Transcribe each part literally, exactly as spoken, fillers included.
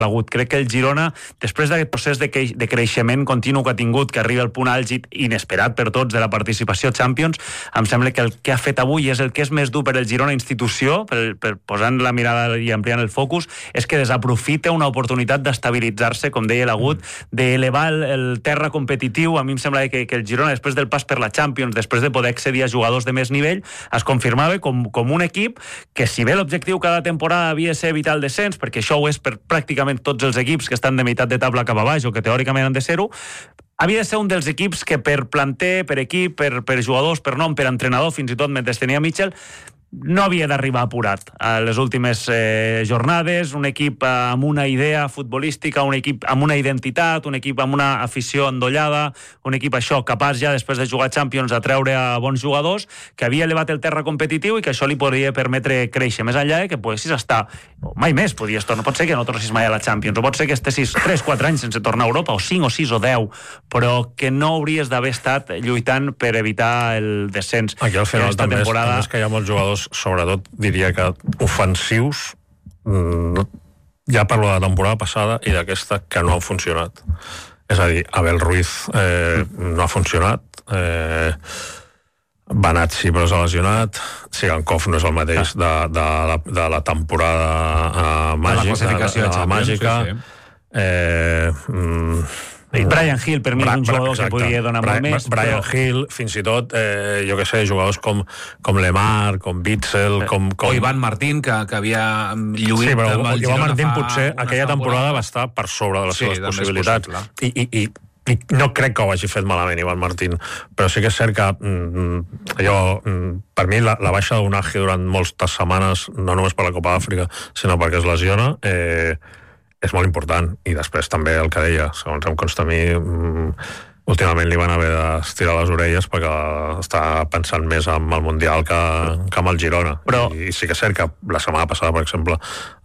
Crec que el Girona, després d'aquest procés de, que, de creixement continu que ha tingut, que arriba al punt àlgid inesperat per tots de la participació Champions, em sembla que el que ha fet avui és el que és més dur per el Girona institució, per, per posant la mirada i ampliant el focus, és que desaprofita una oportunitat d'estabilitzar-se, com deia l'Agut, d'elevar el, el terra competitiu. A mi em sembla que, que el Girona, després del pas per la Champions, després de poder accedir a jugadors de més nivell, es confirmava com, com un equip que, si bé l'objectiu cada temporada havia de ser evitar el descens, perquè això ho és per pràcticament tots els equips que estan de meitat de taula cap a baix o que teòricament han de ser-ho, havia de ser un dels equips que per planter, per equip, per, per jugadors, per nom, per entrenador, fins i tot mentre tenia Mitchell, no havia d'arribar apurat a les últimes eh, jornades, un equip amb una idea futbolística, un equip amb una identitat, un equip amb una afició endollada, un equip això capaç ja després de jugar Champions a treure a bons jugadors, que havia elevat el terra competitiu i que això li podria permetre créixer més enllà de que poguessis estar, mai més podies tornar, pot ser que no tornessis mai a la Champions, o pot ser que estessis tres quatre anys sense tornar a Europa, o cinc o sis o deu, però que no hauries d'haver estat lluitant per evitar el descens. Aquí al final també temporada... és, és que hi ha molts jugadors, sobretot diria que ofensius, mm, ja parlo de la temporada passada i d'aquesta, que no han funcionat. És a dir, Abel Ruiz eh, no ha funcionat, eh, Banat sí però s'ha lesionat, Sigankov no és el mateix de, de, la, de la temporada eh, màgica, de la, de la màgica, sí, sí. Eh, mm, Brian Hill, per mi, és un jugador exacte. que podria donar Brian, molt més. Brian però... Hill, fins i tot, eh, jo què sé, jugadors com, com Lemar, com Witzel, com, com... O Ivan Martín, que, que havia lluit... Sí, però amb el Ivan Martín potser temporada aquella temporada va estar per sobre de les sí, seves possibilitats. I, i, i, I no crec que ho hagi fet malament Ivan Martín, però sí que és cert que mm, allò, mm, per mi la, la baixa d'Unagi durant moltes setmanes, no només per la Copa d'Àfrica, sinó perquè es lesiona, eh, és molt important. I després també el que deia, segons em consta a mi, mm, últimament li van haver d'estirar les orelles perquè està pensant més en el Mundial que, que amb el Girona. Però... I, I sí que és cert que la setmana passada, per exemple,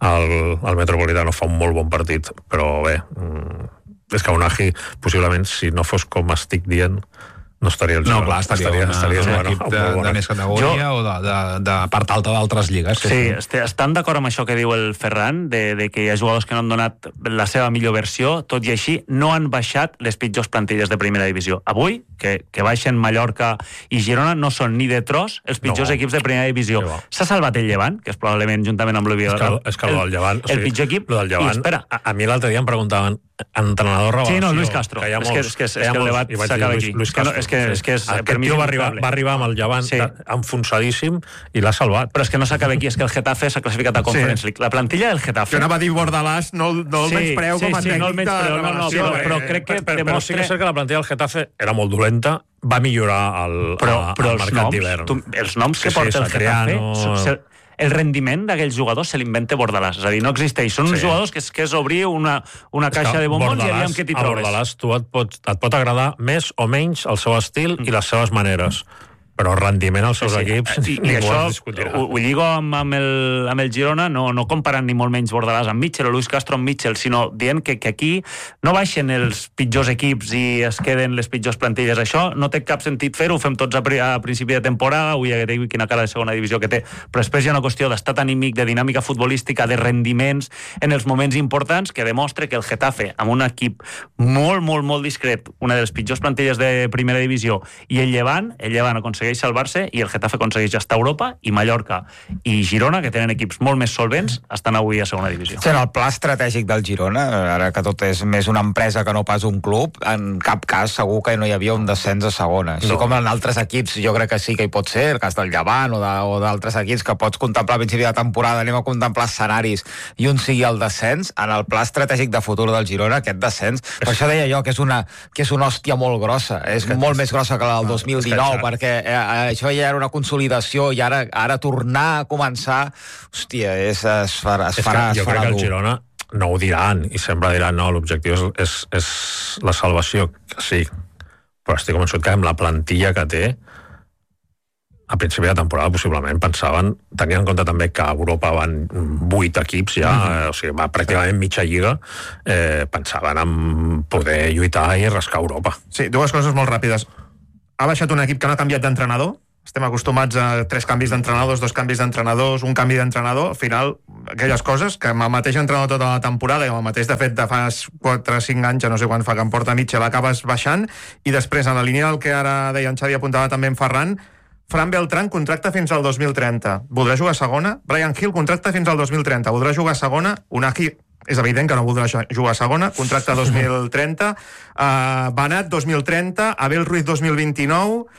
el, el Metropolitano fa un molt bon partit, però bé, mm, és que Unagi, possiblement, si no fos com estic dient, no estaria el No, clar, estaria, estaria, una, estaria un bueno, equip de, de més categoria jo... o de, de, de part alta d'altres lligues. Sí, sí, estan d'acord amb això que diu el Ferran, de, de que hi ha jugadors que no han donat la seva millor versió, tot i així no han baixat les pitjors plantilles de primera divisió. Avui, que, que baixen Mallorca i Girona, no són ni de tros els pitjors no. equips de primera divisió. S'ha salvat el Llevant, que és probablement, juntament amb l'Oviedo, és que el, el, Llevant, el, el pitjor equip. El del Llevant, espera. A, a mi l'altre dia em preguntaven entrenador revelació. Sí, no, Luis Castro. Que és, que, és, que, és, és que el debat s'acaba aquí. Luis Castro. És que, és que és, Aquest per mi tio va arribar, va arribar amb el Llevant sí. enfonsadíssim i l'ha salvat. Però és que no s'acaba aquí, és que el Getafe s'ha classificat a Conference sí. League. La plantilla del Getafe... Jo anava a dir Bordalàs, no, no el sí, menyspreu sí, com a sí, tècnic no el menyspreu, no, no, però, però crec que però, demostra... Però sí que és cert que la plantilla del Getafe era molt dolenta, va millorar el, però, a, però el mercat d'hivern. Els noms que sí, porta sí, el Getafe... Sacriano... El rendiment d'aquells jugadors se l'inventa Bordalàs. És a dir, no existeix. Són uns sí. jugadors que és, que és obrir una, una caixa de bombons Bordalàs, i aviam què t'hi trobes. A Bordalàs tu et pot, et pot agradar més o menys el seu estil mm. i les seves maneres. Però rendiment als seus sí, sí. equips I, i això ho, ho lligo amb, amb, el, amb el Girona, no, no comparant ni molt menys Bordalàs amb Mitchell o Luis Castro amb Mitchell, sinó dient que, que aquí no baixen els pitjors equips i es queden les pitjors plantilles. Això no té cap sentit fer-ho, ho fem tots a, a principi de temporada, avui ja dic quina cara de segona divisió que té, però després hi ha una qüestió d'estat anímic, de dinàmica futbolística, de rendiments en els moments importants que demostra que el Getafe, amb un equip molt, molt, molt discret, una de les pitjors plantilles de primera divisió, i el Llevant, el Llevant aconsegueix salvar-se i el Getafe aconsegueix estar a Europa, i Mallorca i Girona, que tenen equips molt més solvents, estan avui a segona divisió. Sí, en el pla estratègic del Girona, ara que tot és més una empresa que no pas un club, en cap cas segur que no hi havia un descens a segona. Així no. com en altres equips, jo crec que sí que hi pot ser, el cas del Llevant o d'altres equips que pots contemplar a principi de temporada, anem a contemplar escenaris i un sigui el descens, en el pla estratègic de futur del Girona, aquest descens, per això deia jo que és una, que és una hòstia molt grossa, és molt més grossa que la del dos mil dinou, perquè eh, això ja era una consolidació i ara, ara tornar a començar, hòstia, és, es farà, es farà, jo es farà crec que dur. el Girona no ho diran i sempre diran, no, l'objectiu és, és, és la salvació, sí, però estic convençut que amb la plantilla que té a principi de temporada possiblement pensaven, tenien en compte també que a Europa van vuit equips ja, mm-hmm. o sigui, va pràcticament mitja lliga, eh, pensaven en poder lluitar i rascar Europa. Sí, dues coses molt ràpides. Ha baixat un equip que no ha canviat d'entrenador, estem acostumats a tres canvis d'entrenadors, dos canvis d'entrenadors, un canvi d'entrenador, al final, aquelles coses que amb el mateix entrenador tota la temporada i amb el mateix, de fet, de fa quatre o cinc anys, ja no sé quan fa que em porta Mitchell, acabes baixant, i després, en la línia del que ara deia en Xavi, apuntava també en Ferran, Fran Beltrán contracta fins al dos mil trenta. Voldrà jugar a segona? Brian Hill contracta fins al dos mil trenta. Voldrà jugar a segona? Unagi és evident que no voldrà jugar a segona. Contracta dos mil trenta. Uh, Banat dos mil trenta. Abel Ruiz dos mil vint-i-nou.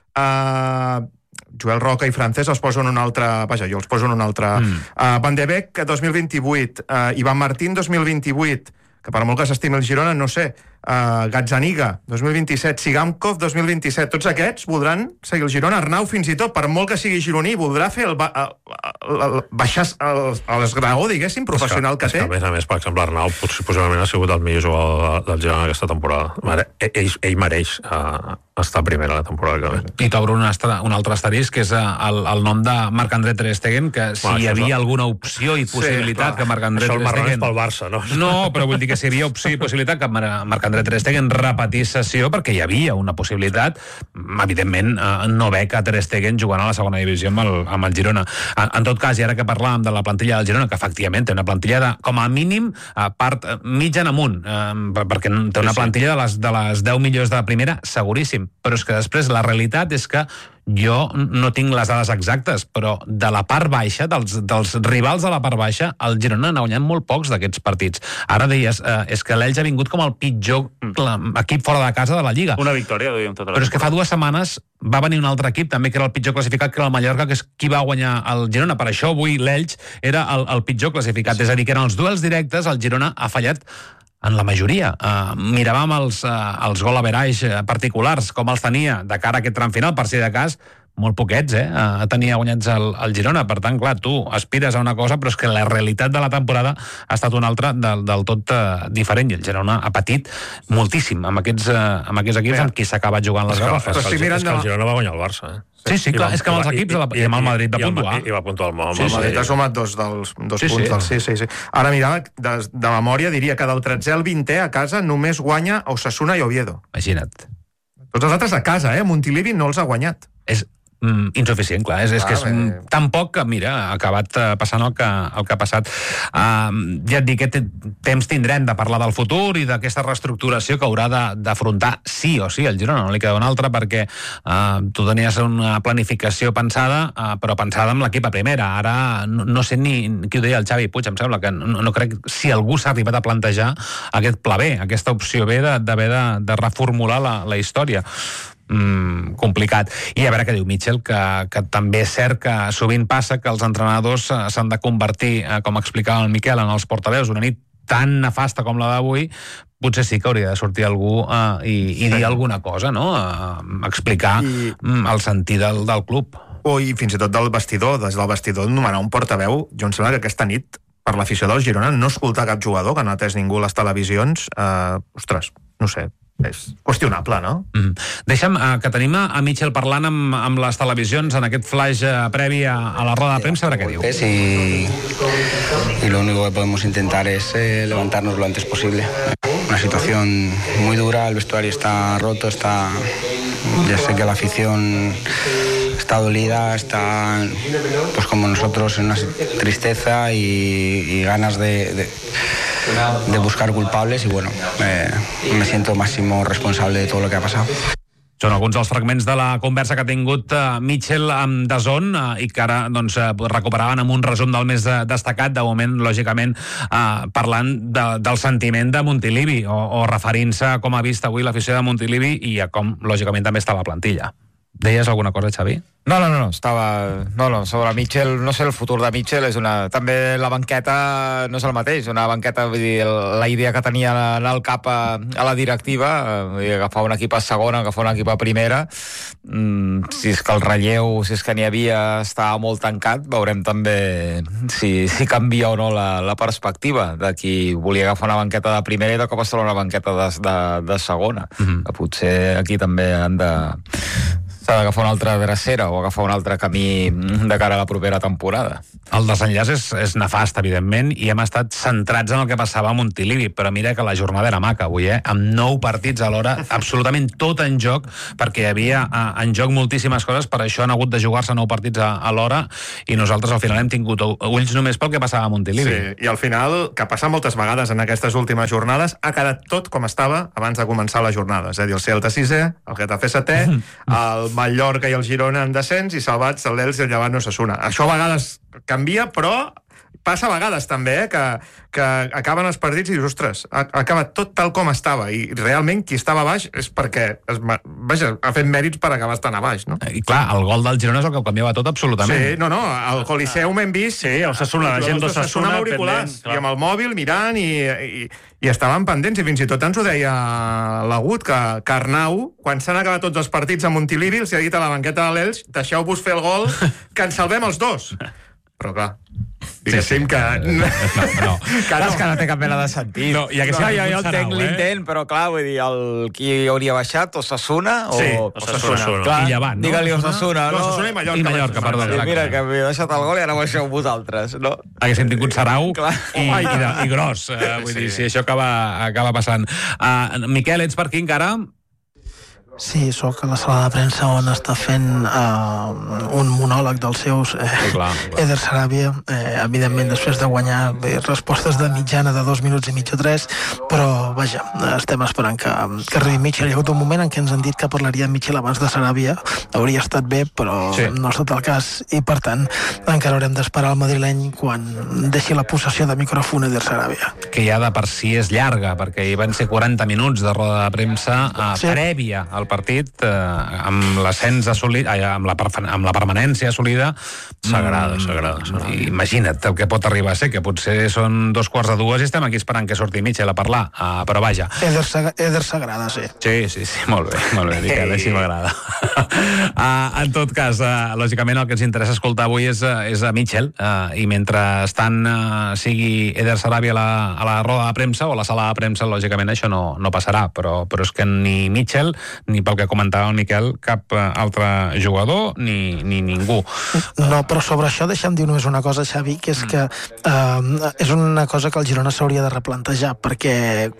Uh, Joel Roca i Francesc els poso en un altre... Vaja, jo els poso en un altre... Mm. Uh, Van de Beek dos mil vint-i-vuit. Uh, Ivan Martín dos mil vint-i-vuit. Que per molt que s'estimi el Girona, no sé... Uh, Gazzaniga, dos mil vint-i-set, Sigamkov, dos mil vint-i-set. Tots aquests voldran seguir el Girona. Arnau, fins i tot, per molt que sigui gironí, voldrà fer el, ba el, el, el baixar l'esgraó, diguéssim, professional que, que té. És que, a més a més, per exemple, Arnau possiblement ha sigut el millor jugador del Girona aquesta temporada. Ell, ell mereix uh, estar primer a la temporada que ve. I t'obro un, un altre asterisc, que és el, el nom de Marc-André Ter Stegen, que si bueno, hi havia és... alguna opció i possibilitat sí, que Marc-André Ter Stegen... Això el marrón és pel Barça, no? No, però vull dir que si hi havia opció i possibilitat que Marc-André Ter Stegen repetís sessió, perquè hi havia una possibilitat, evidentment no veig a Ter Stegen jugant a la segona divisió amb el, amb el Girona. En, en tot cas, i ara que parlàvem de la plantilla del Girona, que efectivament té una plantilla de, com a mínim, a part mitjan amunt, eh, perquè té una plantilla de les, de les deu millors de la primera, seguríssim, però és que després la realitat és que jo no tinc les dades exactes, però de la part baixa, dels, dels rivals de la part baixa, el Girona n'ha guanyat molt pocs d'aquests partits. Ara deies, eh, és que l'Elx ha vingut com el pitjor equip fora de casa de la Lliga. Una victòria, ho dèiem tota la Però és que fa dues setmanes va venir un altre equip també que era el pitjor classificat, que era el Mallorca, que és qui va guanyar el Girona. Per això avui l'Elx era el, el pitjor classificat. Sí. És a dir, que en els duels directes el Girona ha fallat en la majoria. Uh, miràvem els, uh, els gol average particulars, com els tenia de cara a aquest tram final, per si de cas, molt poquets, eh? Uh, tenia guanyats el, el Girona. Per tant, clar, tu aspires a una cosa, però és que la realitat de la temporada ha estat una altra del, del tot uh, diferent, i el Girona ha patit moltíssim amb aquests, uh, amb aquests equips amb qui s'ha acabat jugant les garrafes. És que, és que el Girona va guanyar el Barça, eh? Sí, sí, clar, és que amb els equips, i, i, i amb el Madrid va puntuar. I va puntuar el Madrid. Sí, sí, Madrid ha sumat dos, dels, dos sí, punts. Sí. Del, sí, sí, sí. Ara, mira, de, de memòria diria que del tretzè al vintè a casa només guanya Osasuna i Oviedo. Imagina't. Tots els altres a casa, eh? Montilivi no els ha guanyat. És Mm, insuficient, clar, és, és ah, que és bé. Tan poc que, mira, ha acabat uh, passant el que, el que ha passat. Uh, ja et dic que temps tindrem de parlar del futur i d'aquesta reestructuració que haurà d'afrontar sí o sí el Girona, no li queda una altra, perquè uh, tu tenies una planificació pensada, uh, però pensada amb l'equip a primera. Ara no, no sé ni qui ho deia, el Xavi Puig, em sembla que no, no crec si algú s'ha arribat a plantejar aquest pla B, aquesta opció B d'haver de, de, de reformular la, la història. Mm, complicat. I a veure què diu Mitchell, que, que també és cert que sovint passa que els entrenadors s'han de convertir, eh, com explicava el Miquel, en els portaveus d'una nit tan nefasta com la d'avui. Potser sí que hauria de sortir algú eh, i, i dir alguna cosa, no? Eh, explicar I... el sentit del, del club. O i fins i tot del vestidor, des del vestidor nomenar un portaveu. Jo em sembla que aquesta nit, per l'afició del Girona, no escoltar cap jugador, que no ha atès ningú a les televisions, eh, ostres, no sé, és qüestionable, no? Mm. Deixa'm uh, que tenim a Mitchell parlant amb, amb les televisions en aquest flash uh, previ a, a la roda de premsa, a veure què diu. Y, y lo único que podemos intentar es eh, levantarnos lo antes posible. Una situación muy dura, el vestuario está roto, está, ya sé que la afición está dolida, está pues como nosotros en una tristeza y, y ganas de, de de buscar culpables y bueno, eh, me siento máximo responsable de todo lo que ha pasado. Són alguns dels fragments de la conversa que ha tingut uh, Mitchell amb D A Z N uh, i que ara doncs, uh, recuperaven amb un resum del més uh, destacat, de moment, lògicament, uh, parlant de, del sentiment de Montilivi o, o referint-se a com ha vist avui l'afició de Montilivi i a com, lògicament, també està la plantilla. Deies alguna cosa, Xavi? No, no, no, estava... No, no, sobre Mitchell, no sé, el futur de Mitchell és una... També la banqueta no és el mateix, una banqueta, vull dir, la idea que tenia anar al cap a, a la directiva, vull dir, agafar un equip a segona, agafar un equip a primera, mm, si és que el relleu, si és que n'hi havia, estava molt tancat, veurem també si, si canvia o no la, la perspectiva de qui volia agafar una banqueta de primera i de cop es troba una banqueta de, de, de segona. Mm-hmm. Que potser aquí també han de... s'ha d'agafar una altra drecera o agafar un altre camí de cara a la propera temporada. El desenllaç és, és nefast, evidentment, i hem estat centrats en el que passava a Montilivi, però mira que la jornada era maca avui, eh? Amb nou partits a l'hora, absolutament tot en joc, perquè hi havia en joc moltíssimes coses, per això han hagut de jugar-se nou partits a, a l'hora, i nosaltres al final hem tingut ulls només pel que passava a Montilivi. Sí, i al final, que passa moltes vegades en aquestes últimes jornades, ha quedat tot com estava abans de començar la jornada. És a dir, el Celta sisè, el Getafe setè, el Mallorca i el Girona en descens, i salvats l'Elx i el Llevant Osasuna. Això a vegades canvia, però passa a vegades també, eh, que, que acaben els partits i dius, ostres, ha, ha acabat tot tal com estava, i realment qui estava a baix és perquè es, vaja, ha fet mèrits per acabar estant a baix, no? I clar, el gol del Girona és el que ho canviava tot absolutament. Sí, no, no, al Coliseum hem vist... Sí, el Osasuna, la gent d'Osasuna amb auriculars, i amb el mòbil mirant, i, i, i estaven pendents, i fins i tot ens ho deia l'Agut, que, que Arnau, quan s'han acabat tots els partits a Montilivi, els ha dit a la banqueta de l'Elx, deixeu-vos fer el gol, que ens salvem els dos. Però clar, diguéssim sí, sí. que... No, no. Que no. És que no té cap mena de sentit. No, i no, jo, jo entenc eh? l'intent, però clar, vull dir, el, qui hauria baixat, Osasuna o... Sí, Osasuna. Osasuna. Clar, I Llevant, no? Digue-li Osasuna, no? Osasuna i Mallorca. I Mallorca, perdó. Sí, mira, que m'he deixat el gol i ara ho deixeu vosaltres, no? Haguéssim tingut Sarau i, Ai, i, i gros, uh, vull sí. dir, si això acaba, acaba passant. Uh, Miquel, ets per aquí encara? Sí, sóc a la sala de premsa on està fent uh, un monòleg dels seus eh, sí, clar, clar. Eder Sarabia, eh, evidentment després de guanyar bé, respostes de mitjana de dos minuts i mig o tres, però vaja, estem esperant que, que arribi Mitchell. Hi ha hagut un moment en què ens han dit que parlaria Mitchell abans de Sarabia, hauria estat bé, però sí. no ha estat el cas, i per tant encara haurem d'esperar el madrileny quan deixi la possessió de micròfon Eder Sarabia. Que ja de per si és llarga, perquè hi van ser quaranta minuts de roda de premsa uh, sí. prèvia al partit, eh, amb l'ascens assolit, eh, amb, la amb la permanència assolida, sagrada, sagrada, sagrada. Imagina't el que pot arribar a ser, que potser són dos quarts de dues i estem aquí esperant que surti Mitchell a parlar, uh, però vaja. Eder, Eder Sagrada, sí. Sí, sí, sí, molt bé, molt bé, Miquel, així m'agrada. uh, en tot cas, uh, lògicament el que ens interessa escoltar avui és, uh, és a Mitchell, uh, i mentrestant uh, sigui Eder Sarabia a la, a la roda de premsa o a la sala de premsa, lògicament això no, no passarà, però, però és que ni Mitchell ni pel que comentava el Miquel, cap altre jugador, ni, ni ningú. No, però sobre això deixa'm dir només una cosa, Xavi, que és que eh, és una cosa que el Girona s'hauria de replantejar, perquè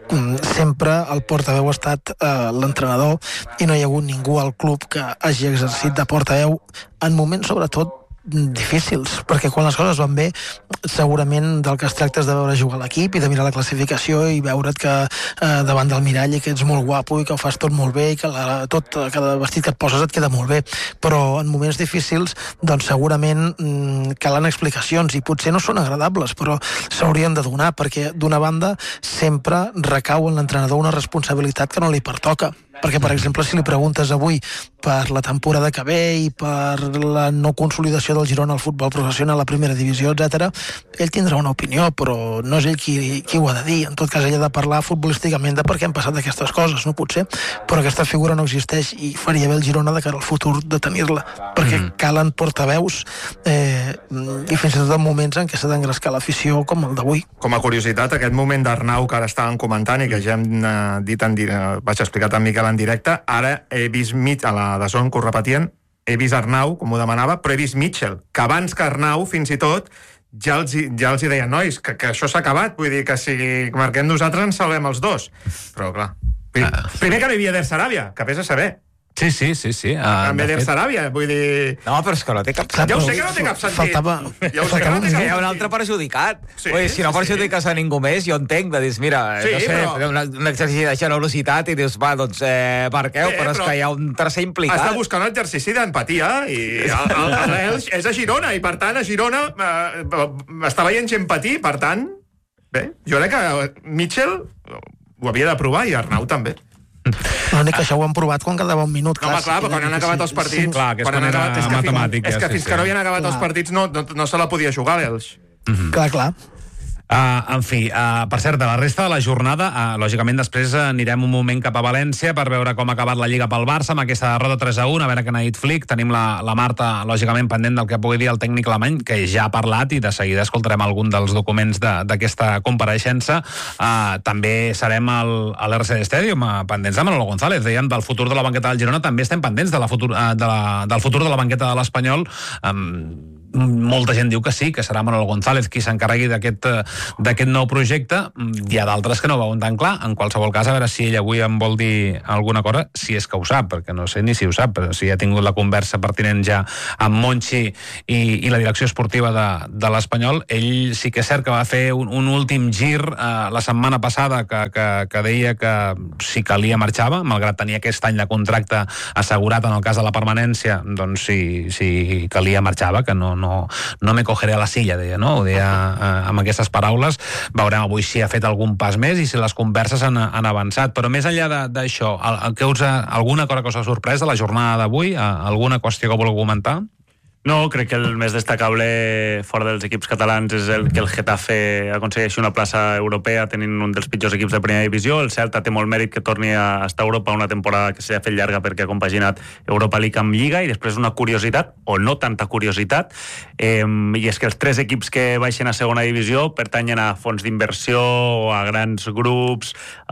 sempre el portaveu ha estat eh, l'entrenador i no hi ha hagut ningú al club que hagi exercit de portaveu en moments, sobretot, difícils, perquè quan les coses van bé segurament del que es tracta és de veure jugar l'equip i de mirar la classificació i veure't que eh, davant del mirall i que ets molt guapo i que ho fas tot molt bé i que la, tot, cada vestit que et poses et queda molt bé, però en moments difícils doncs segurament mm, calen explicacions i potser no són agradables, però s'haurien de donar, perquè d'una banda sempre recau en l'entrenador una responsabilitat que no li pertoca, perquè per exemple si li preguntes avui per la temporada que ve i per la no consolidació del Girona al futbol professional, a la primera divisió, etcètera, ell tindrà una opinió, però no és ell qui, qui ho ha de dir. En tot cas, ell ha de parlar futbolísticament de per què han passat aquestes coses, no potser, però aquesta figura no existeix i faria bé el Girona de cara al futur de tenir-la, perquè mm. calen portaveus eh, i fins i tot en moments en què s'ha d'engrescar l'afició com el d'avui. Com a curiositat, aquest moment d'Arnau que ara estàvem comentant i que ja hem eh, dit en, eh, vaig explicar a Miquel en directe, ara he vist mig a la de Son, que ho repetien, he vist Arnau, com ho demanava, però he vist Mitchell, que abans que Arnau, fins i tot, ja els, ja els hi deia, nois, que, que això s'ha acabat, vull dir que si marquem nosaltres ens salvem els dos. Però, clar, primer, primer que no hi havia Eder Sarabia, que vés a saber. Sí, sí, sí, sí. Uh, amb Eder Sarabia, vull dir... No, però és que no té cap sentit. Ja ho sé que no té cap sentit. Faltava... Ja ho sé que no té cap sentit. Hi ha un altre perjudicat. Sí, Ui, si no sí, perjudiques sí. a ningú més, jo entenc, de dir, mira, sí, no sé, però... un, un exercici de generositat i dius, va, doncs, eh, per què? Bé, però és que hi ha un tercer implicat. Està buscant l'exercici d'empatia i l'Elx és a Girona i, per tant, a Girona eh, està veient gent patir, per tant, bé, jo crec que Mitchell ho havia de provar i Arnau també. L'únic que això ho han provat quan quedava un minut. No, clar, clar, però quan han acabat els partits... Sí, clar, que és quan era acabat, és que matemàtica. Fins, és que sí, fins sí. que no havien acabat clar. els partits no, no, no se la podia jugar l'Elx. Mm-hmm. Clar, clar. Uh, en fi, uh, per cert, de la resta de la jornada, uh, lògicament després uh, anirem un moment cap a València per veure com ha acabat la Lliga pel Barça amb aquesta derrota tres a un, a veure què n'ha dit Flick. Tenim la, la Marta, lògicament, pendent del que pugui dir el tècnic alemany, que ja ha parlat, i de seguida escoltarem algun dels documents d'aquesta compareixença. Uh, també serem al, a l'R C D Stadium, uh, pendents de Manolo González. Deien del futur de la banqueta del Girona, també estem pendents de la futur, uh, de la, del futur de la banqueta de l'Espanyol. Um, molta gent diu que sí, que serà Manolo González qui s'encarregui d'aquest d'aquest nou projecte. Hi ha d'altres que no ho veuen tan clar. En qualsevol cas, a veure si ell avui em vol dir alguna cosa, si és que ho sap, perquè no sé ni si ho sap, però si ha tingut la conversa pertinent ja amb Monchi i, i la direcció esportiva de, de l'Espanyol. Ell sí que és cert que va fer un, un últim gir eh, la setmana passada que, que, que deia que si calia marxava, malgrat tenir aquest any de contracte assegurat en el cas de la permanència, doncs si, si calia marxava, que no, no, no me cogeré a la silla, deia, no? Ho deia eh, amb aquestes paraules. Veurem avui si ha fet algun pas més i si les converses han, han avançat. Però més enllà d'això, alguna cosa que us ha sorprès de la jornada d'avui? Alguna qüestió que voleu comentar? No, crec que el més destacable fora dels equips catalans és el que el Getafe aconsegueixi una plaça europea tenint un dels pitjors equips de primera divisió. El Celta té molt mèrit que torni a estar a Europa una temporada que s'ha fet llarga perquè ha compaginat Europa League amb Lliga. I després una curiositat, o no tanta curiositat, eh, i és que els tres equips que baixen a segona divisió pertanyen a fons d'inversió o a grans grups.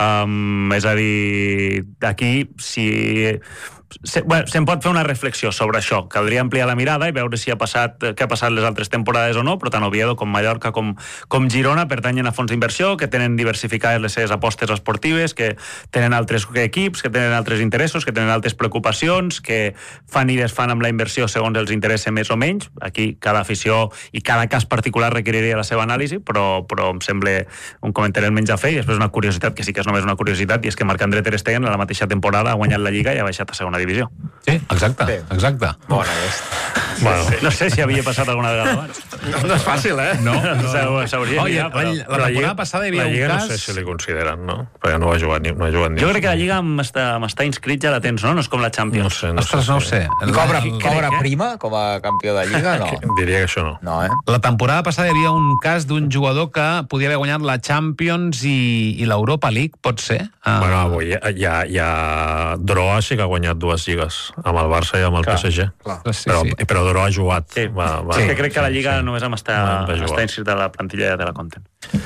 Um, és a dir, aquí, si... Se, bueno, se'n pot fer una reflexió sobre això. Caldria ampliar la mirada i veure si ha passat, què ha passat les altres temporades o no, però tant Oviedo com Mallorca com, com Girona pertanyen a fons d'inversió, que tenen diversificades les seves apostes esportives, que tenen altres equips, que tenen altres interessos, que tenen altres preocupacions, que fan i desfan amb la inversió segons els interessa més o menys. Aquí cada afició i cada cas particular requeriria la seva anàlisi, però, però em sembla un comentari menys a fer. I després una curiositat, que sí que és només una curiositat, i és que Marc-André Ter Stegen en la mateixa temporada ha guanyat la Lliga i ha baixat a segona divisió. Sí, exacte, sí. exacte. Bona aquesta. Bueno, no sé si havia passat alguna vegada abans. No, no és fàcil, eh? No, no. S'hauria Oye, mirar, però... la, la temporada passada hi havia la Lliga un cas... no sé si li consideren, no? Perquè no ha jugat ni, no ha jugat ni... Jo crec que la Lliga amb estar, amb estar inscrit ja la tens, no? No és com la Champions. No sé, no Ostres, sé. no ho sé. I cobra, El- cobra crec, eh? prima com a campió de Lliga, no? Diria que això no. No, eh? La temporada passada hi havia un cas d'un jugador que podia haver guanyat la Champions i, i l'Europa League, pot ser? Uh, Bueno, avui hi ha, hi ha, hi ha... Droa sí que ha guanyat dues lligues, amb el Barça i amb el Clar, P S G. sí, però, sí. però Droa ha jugat. Sí, va, va, sí, que crec que la Lliga sí. només amb estar, Va, va jugar. estar inscrit a la plantilla ja te la compten.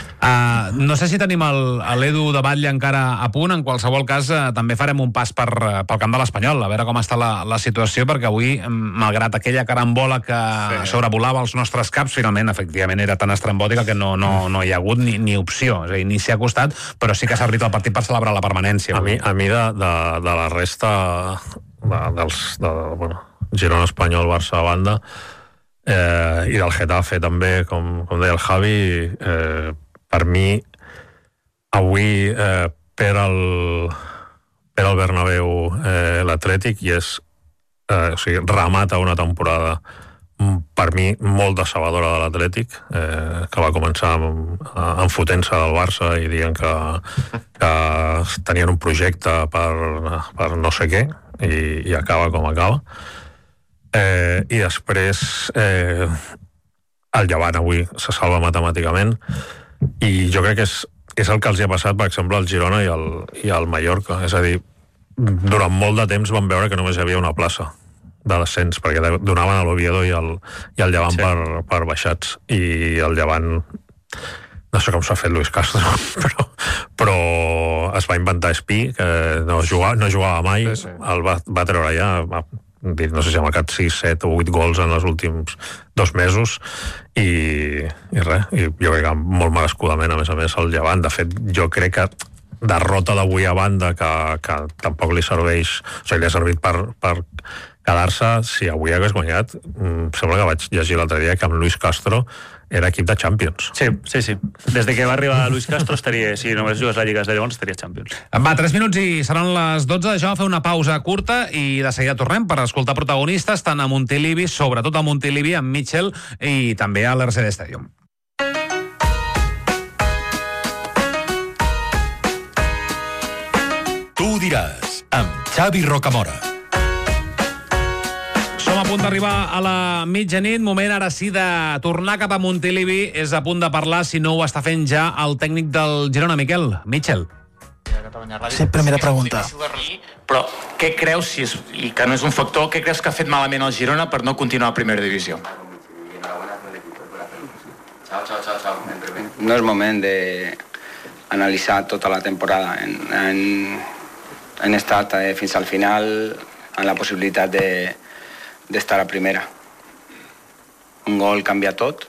Uh, no sé si tenim l'Edu de Batlle encara a punt. En qualsevol cas, uh, també farem un pas per, uh, pel camp de l'Espanyol, a veure com està la, la situació, perquè avui, malgrat aquella carambola que sí. sobrevolava els nostres caps, finalment, efectivament, era tan estrambòtica que no, no, no hi ha hagut ni, ni opció. És a dir, ni s'hi ha costat, però sí que s'ha servit el partit per celebrar la permanència. A mi, a mi de, de, de la resta de, dels de, bueno, Girona, Espanyol, Barça a banda, eh, i del Getafe també, com, com deia el Javi, eh, per mi avui eh, per al per al Bernabéu eh, l'Atlètic i és eh, o sigui, remata una temporada per mi molt decebedora de l'Atlètic, eh, que va començar amb, amb fotent-se del Barça i dient que, que tenien un projecte per, per no sé què i, i acaba com acaba. Eh, i després eh, el Llevant avui se salva matemàticament i jo crec que és, és el que els hi ha passat, per exemple, al Girona i al, i al Mallorca. És a dir, durant molt de temps vam veure que només hi havia una plaça de descens, perquè donaven a l'Oviedo i el, i el Llevant sí. per, per baixats, i el Llevant no sé com s'ha fet Luis Castro, però, però es va inventar Espí, que no jugava, no jugava mai, sí, sí. el va, va treure ja, va, no sé si ha marcat sis, set o vuit gols en els últims dos mesos, i, i res, i jo crec que molt merescudament, a més a més, el Llevant. De fet, jo crec que derrota d'avui a banda, que, que tampoc li serveix, o sigui, li ha servit per, per quedar-se. Si avui hagués guanyat, sembla que vaig llegir l'altre dia que amb Luis Castro era equip de Champions. Sí, sí, sí. Des de que va arribar Luis Castro estaria, si només jugués la Lliga de Llavors, estaria Champions. Va, tres minuts i seran les dotze. Deixem fer una pausa curta i de seguida tornem per escoltar protagonistes tant a Montilivi, sobretot a Montilivi, amb Mitchell i també a l'R C D Stadium. Tu ho diràs, amb Xavi Rocamora. Som a punt d'arribar a la mitjanit, moment ara sí de tornar cap a Montilivi. És a punt de parlar, si no ho està fent ja, el tècnic del Girona, Miquel. Mitchell. Sí, primera pregunta. Però què creus, si és, i que no és un factor, què creus que ha fet malament el Girona per no continuar a primera divisió? No és moment d'analitzar tota la temporada. En, en, en estat eh, fins al final en la possibilitat de d'estar a primera. Un gol canvia tot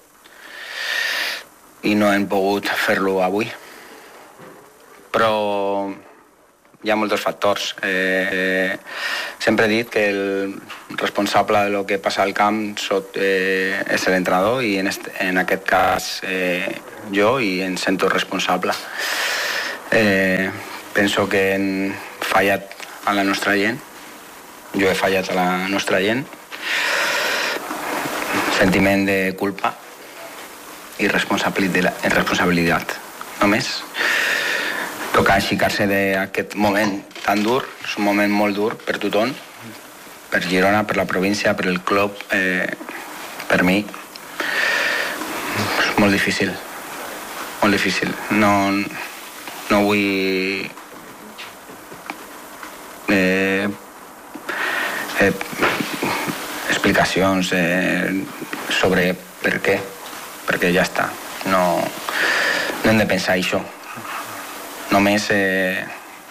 i no hem pogut fer-lo avui. Però hi ha molts factors. Eh, eh, sempre he dit que el responsable de lo que passa al camp soc, eh, és l'entrenador i en, este, en aquest cas eh, jo, i em sento responsable. Eh, penso que hem fallat a la nostra gent. Jo he fallat a la nostra gent. Sentiment de culpa i responsabilitat, responsabilitat. Només toca aixecar-se d'aquest moment tan dur. És un moment molt dur per tothom, per Girona, per la província, per el club, eh, per mi. És molt difícil, molt difícil. No, no vull eh, eh, explicacions eh, sobre per què, perquè ja està. No, no hem de pensar això. Només eh,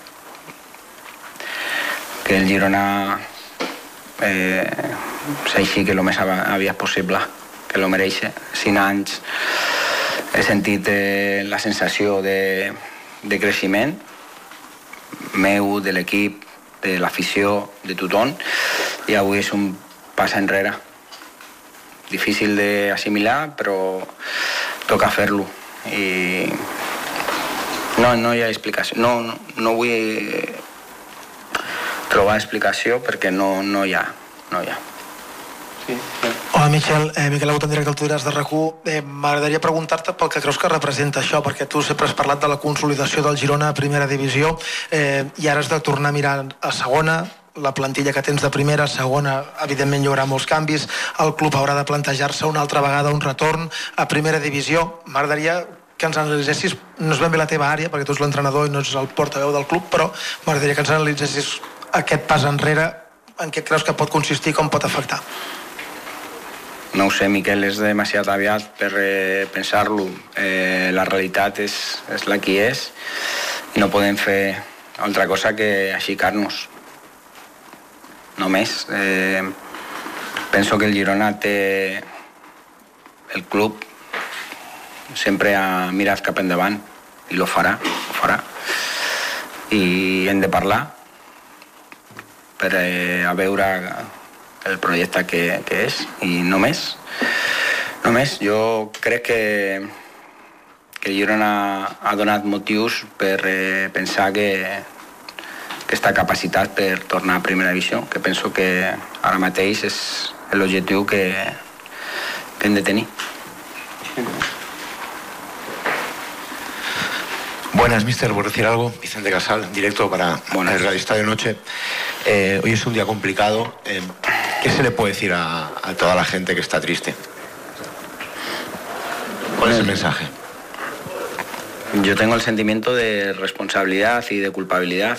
que el Girona eh, s'aixequi el més aviat possible, que lo mereix. Cinc anys he sentit eh, la sensació de, de creixement meu, de l'equip, de l'afició, de tothom, i avui és un pas enrere. Difícil d'assimilar, però toca fer-lo. I no, no hi ha explicació. No, no, no vull trobar explicació perquè no, no hi ha. No hi ha. Sí, sí. Hola, Michel. Eh, Miquel Agut, en directe al Twitter de RAC u. Eh, M'agradaria preguntar-te pel que creus que representa això, perquè tu sempre has parlat de la consolidació del Girona a primera divisió eh, i ara has de tornar a mirar a segona. La plantilla que tens de primera, segona, evidentment hi haurà molts canvis, el club haurà de plantejar-se una altra vegada un retorn a primera divisió. M'agradaria que ens analitzessis, no és ben bé la teva àrea, perquè tu ets l'entrenador i no ets el portaveu del club, però m'agradaria que ens analitzessis aquest pas enrere, en què creus que pot consistir, com pot afectar. No ho sé, Miquel, és demasiat aviat per eh, pensar-lo. Eh, la realitat és, és la que és i no podem fer altra cosa que aixecar-nos. Només. Eh, penso que el Girona té... El club sempre ha mirat cap endavant i lo farà, ho farà. I hem de parlar per eh, a veure el projecte que, que és, i només. Només. Jo crec que, que el Girona ha donat motius per eh, pensar que que està capacitat per tornar a primera divisió, que penso que ara mateix és l'objectiu que, que hem de tenir. Buenas, mister, ¿por decir algo? Vicente Casal, directo para Buenas. El Radio Estadio Noche. Eh, hoy es un día complicado. Eh, ¿Qué se le puede decir a, a toda la gente que está triste? ¿Cuál es el mensaje? Yo tengo el sentimiento de responsabilidad y de culpabilidad.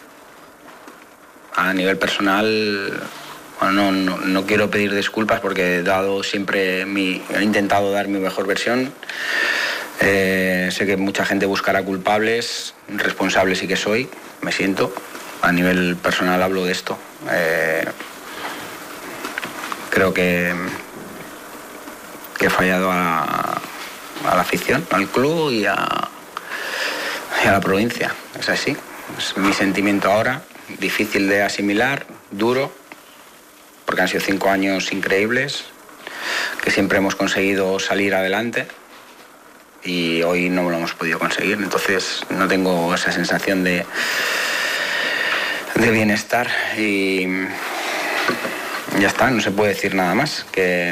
A nivel personal, bueno, no, no, no quiero pedir disculpas porque he dado siempre mi, he intentado dar mi mejor versión. Eh, sé que mucha gente buscará culpables, responsable sí que soy, me siento. A nivel personal hablo de esto. Eh, creo que, que he fallado a, a la afición, al club y a, y a la provincia. Es así, es mi sentimiento ahora. Difícil de asimilar, duro, porque han sido cinco años increíbles, que siempre hemos conseguido salir adelante y hoy no lo hemos podido conseguir. Entonces no tengo esa sensación de, de bienestar y ya está, no se puede decir nada más, que,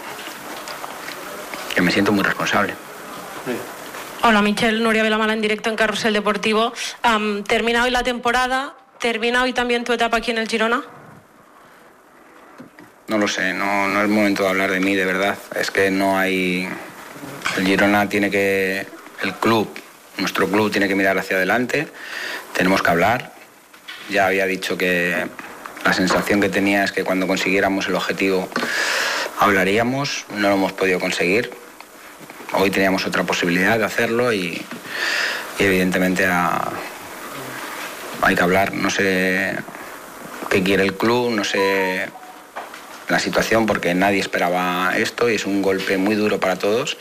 que me siento muy responsable. Hola, Michel, Nuria Velamala en directo en Carrusel Deportivo. Um, termina hoy la temporada. ¿Termina hoy también tu etapa aquí en el Girona? no lo sé, no, no es momento de hablar de mí, de verdad. Es que no hay... El Girona tiene que... El club, nuestro club tiene que mirar hacia adelante, tenemos que hablar. Ya había dicho que la sensación que tenía es que cuando consiguiéramos el objetivo hablaríamos, no lo hemos podido conseguir. Hoy teníamos otra posibilidad de hacerlo y, y evidentemente a, hay que hablar. No sé qué quiere el club, no sé la situación, porque nadie esperaba esto y es un golpe muy duro para todos.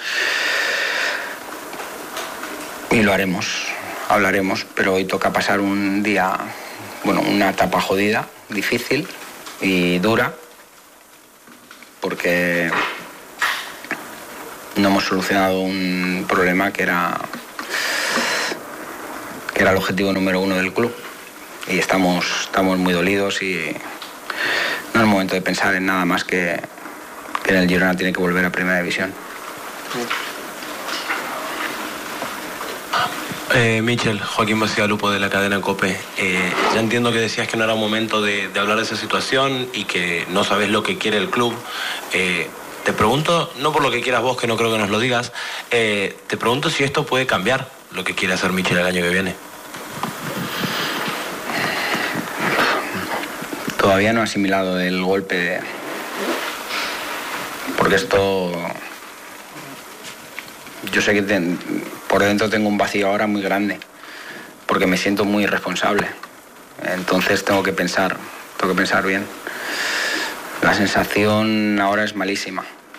Y lo haremos, hablaremos, pero hoy toca pasar un día, bueno, una etapa jodida, difícil y dura, porque no hemos solucionado un problema que era, que era el objetivo número uno del club. Y estamos, estamos muy dolidos y no es momento de pensar en nada más que, que en el Girona tiene que volver a Primera División. Eh, Michel, Joaquín García Lupo de la cadena COPE. Eh, ya entiendo que decías que no era momento de, de hablar de esa situación y que no sabes lo que quiere el club. Eh, te pregunto, no por lo que quieras vos, que no creo que nos lo digas, eh, te pregunto si esto puede cambiar lo que quiere hacer Michel el año que viene. Todavía no he asimilado el golpe, porque esto... Yo sé que ten, por dentro tengo un vacío ahora muy grande, porque me siento muy irresponsable. Entonces tengo que pensar, tengo que pensar bien. La sensación ahora es malísima.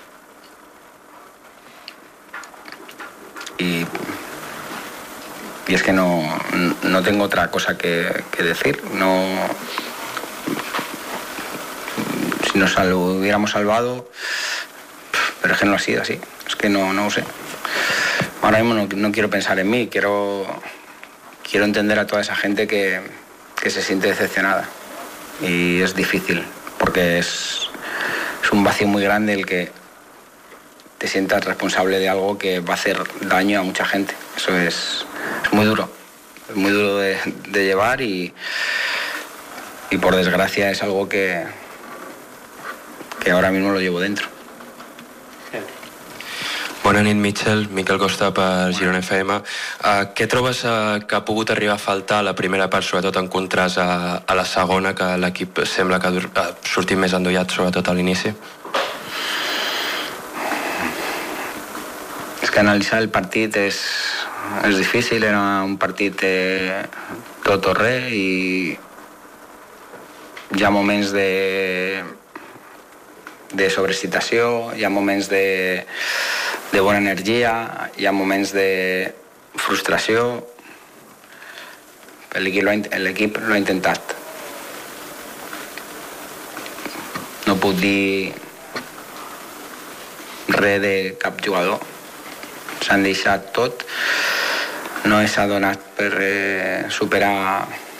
Y, y es que no, no tengo otra cosa que, que decir. No, si nos sal, hubiéramos salvado, pero es que no ha sido así. Es que no, no lo sé. Ahora mismo no, no quiero pensar en mí, quiero, quiero entender a toda esa gente que, que se siente decepcionada. Y es difícil, porque es, es un vacío muy grande el que te sientas responsable de algo que va a hacer daño a mucha gente. Eso es, es muy duro, es muy duro de, de llevar y, y por desgracia es algo que, que ahora mismo lo llevo dentro. Bona nit, Michel. Miquel Costa per Girona F M. Uh, què trobes uh, que ha pogut arribar a faltar a la primera part, sobretot en contrast a, a la segona, que l'equip sembla que ha sortit més endollat, sobretot a l'inici? És que analitzar el partit és, és difícil, era un partit eh, tot o res i hi ha moments de, de sobreexcitació, hi ha moments de de bona energia, hi ha moments de frustració. L'equip l'ha intentat. No puc dir res de cap jugador. S'han deixat tot. No s'ha donat per eh, superar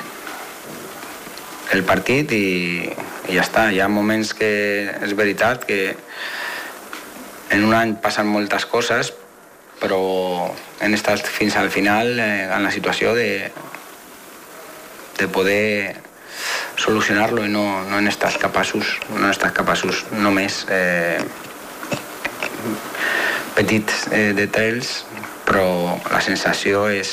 el partit i, i ja està. Hi ha moments que és veritat que en un any passen moltes coses, però hem estat fins al final eh, en la situació de, de poder solucionar-lo i no, no hem estat capaços, no hem estat capaços només eh, petits eh, detalls, però la sensació és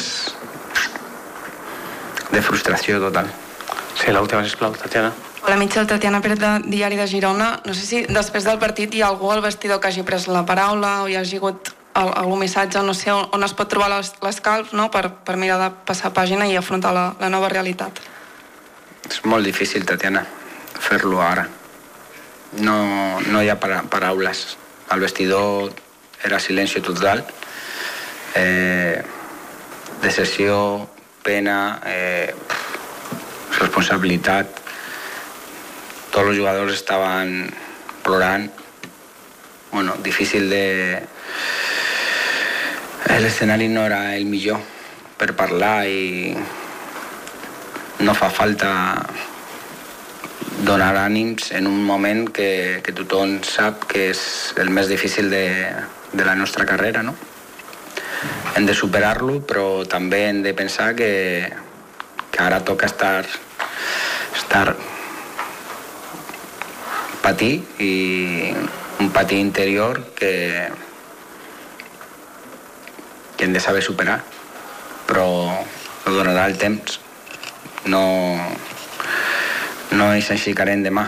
de frustració total. Sí, l'última, sisplau, Tatiana. Hola, Michel, Tatiana Pérez, de Diari de Girona. No sé si després del partit hi ha algú al vestidor que hagi pres la paraula o hi hagi hagut algun missatge, no sé on es pot trobar l'escalf, no? per, per mirar de passar pàgina i afrontar la, la nova realitat. És molt difícil, Tatiana, fer-lo ara. No, no hi ha para, paraules. Al vestidor era silenci total. Eh, decepció, pena, eh, responsabilitat. Todos los jugadores estaban plorant. Bueno, difícil de... El escenari no era el millor per parlar i no fa falta donar ànims en un moment que, que tothom sap que és el més difícil de, de la nostra carrera, no? Hem de superar-lo, però també hem de pensar que, que ara toca estar, estar patir i un patir interior que, que hem de saber superar, però ho donarà el temps. No, no ens aixecarem demà.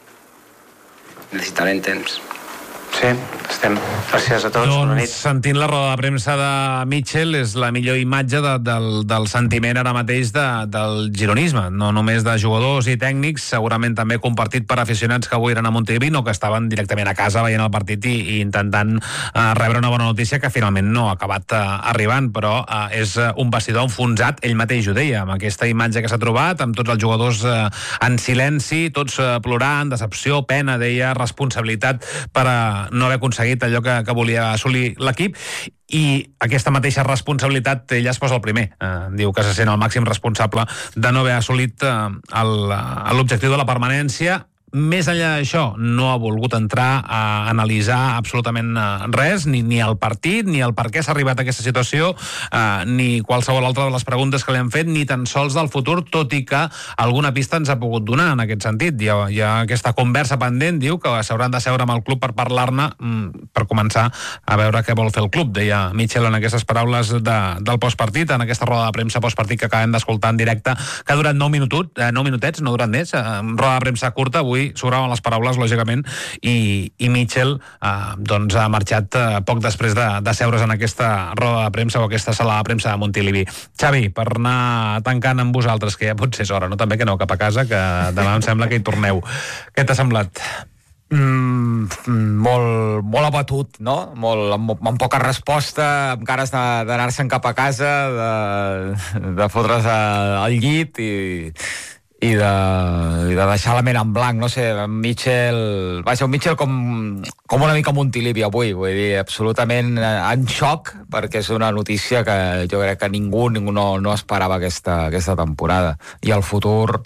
Necessitarem temps. Sí, estem. Gràcies a tots. Bona nit. Doncs sentint la roda de premsa de Mitchell és la millor imatge de, del, del sentiment ara mateix de, del gironisme, no només de jugadors i tècnics, segurament també compartit per aficionats que avui eren a Montilivi, no que estaven directament a casa veient el partit i, i intentant uh, rebre una bona notícia que finalment no ha acabat uh, arribant, però uh, és uh, un vestidor enfonsat, ell mateix ho deia, amb aquesta imatge que s'ha trobat, amb tots els jugadors uh, en silenci, tots uh, plorant, decepció, pena, deia, responsabilitat per uh, no haver aconseguit allò que, que volia assolir l'equip, i aquesta mateixa responsabilitat ella es posa el primer. Eh, diu que se sent el màxim responsable de no haver assolit eh, l'objectiu de la permanència. Més enllà d'això, no ha volgut entrar a analitzar absolutament res, ni, ni el partit, ni el per què s'ha arribat a aquesta situació, eh, ni qualsevol altra de les preguntes que li han fet, ni tan sols del futur, tot i que alguna pista ens ha pogut donar en aquest sentit. Hi ha, hi ha aquesta conversa pendent, diu que s'hauran de seure amb el club per parlar-ne, per començar a veure què vol fer el club, deia Mitchell en aquestes paraules de, del postpartit, en aquesta roda de premsa postpartit que acabem d'escoltar en directe, que ha durat nou minuts, eh, nou minutets, no ha durat més, eh, roda de premsa curta, avui sobraven les paraules, lògicament, i, i Mitchell eh, doncs ha marxat eh, poc després de, de seure's en aquesta roda de premsa o aquesta sala de premsa de Montilivi. Xavi, per anar tancant amb vosaltres, que ja potser és hora, no? També que aneu cap a casa, que demà em sembla que hi torneu. Què t'ha semblat? Mm, molt, molt abatut, no? Molt, amb, amb poca resposta, amb ganes d'anar-se'n cap a casa, de, de fotre's al llit i... i de, i de deixar la ment en blanc, no sé, Mitchell, vaja, un Mitchell com, com una mica Montilivi avui, vull dir, absolutament en xoc, perquè és una notícia que jo crec que ningú, ningú no, no esperava aquesta, aquesta temporada, i el futur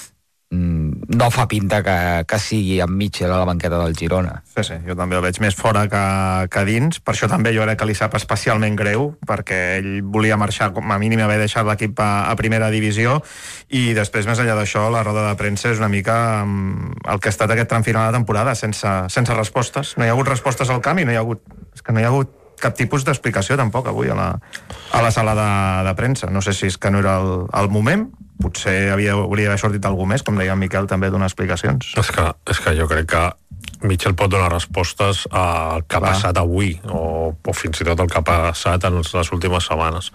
no fa pinta que, que sigui amb Mitchell a la banqueta del Girona. Sí, sí, jo també el veig més fora que, que dins, per això també jo crec que li sap especialment greu, perquè ell volia marxar, com a mínim haver deixat l'equip a, a primera divisió, i després, més enllà d'això, la roda de premsa és una mica um, el que ha estat aquest tram final de temporada, sense, sense respostes. No hi ha hagut respostes al camp i no hi ha hagut, és que no hi ha hagut cap tipus d'explicació tampoc avui a la, a la sala de, de premsa. No sé si és que no era el, el moment, potser havia, hauria d'haver sortit algú més, com deia en Miquel, també donar explicacions. És que, és que jo crec que Mitchell pot donar respostes al que ha passat avui, o, o fins i tot el que ha passat en les últimes setmanes.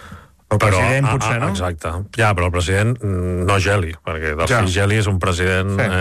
El president, però, potser, no? Exacte. Ja, però el president no geli, perquè del ja. Geli és un president... Sí.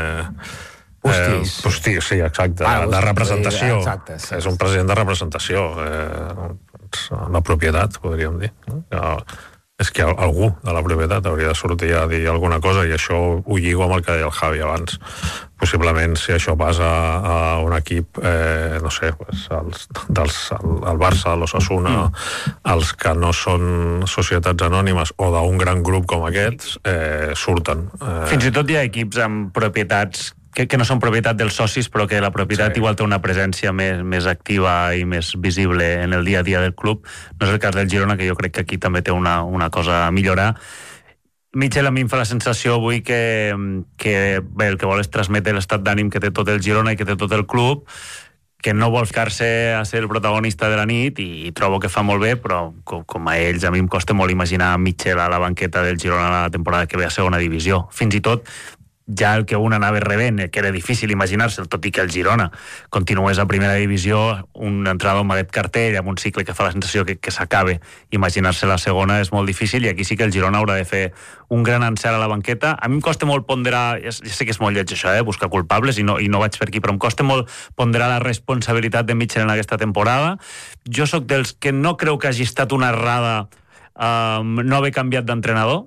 Eh, Postís. Eh, postís, sí, exacte, ah, de, de representació. Exacte, sí. És un president de representació. Eh, la propietat, podríem dir. No? Ja, és que algú de la propietat hauria de sortir a dir alguna cosa, i això ho lligo amb el que deia el Javi abans. Possiblement, si això passa a un equip, eh, no sé, pues, els, dels, el, el Barça, l'Osasuna, mm. els que no són societats anònimes o d'un gran grup com aquests, eh, surten. Eh... Fins i tot hi ha equips amb propietats que, que no són propietat dels socis, però que la propietat sí. igual té una presència més, més activa i més visible en el dia a dia del club. No és el cas del Girona, que jo crec que aquí també té una, una cosa a millorar. Mitchell a mi em fa la sensació avui que, que bé, el que vol és transmetre l'estat d'ànim que té tot el Girona i que té tot el club, que no vol ficar-se a ser el protagonista de la nit, i, i trobo que fa molt bé, però com, com a ells a mi em costa molt imaginar Mitchell a la banqueta del Girona la temporada que ve a segona divisió. Fins i tot ja el que un anava rebent, que era difícil imaginar-se'l, tot i que el Girona continués a primera divisió, un entrenador amb aquest cartell, amb un cicle que fa la sensació que, que s'acabe. Imaginar-se la segona és molt difícil, i aquí sí que el Girona haurà de fer un gran encert a la banqueta. A mi em costa molt ponderar, ja sé que és molt lleig això, eh, buscar culpables, i no, i no vaig per aquí, però em costa molt ponderar la responsabilitat de Mitchell en aquesta temporada. Jo sóc dels que no creu que hagi estat una errada eh, no haver canviat d'entrenador.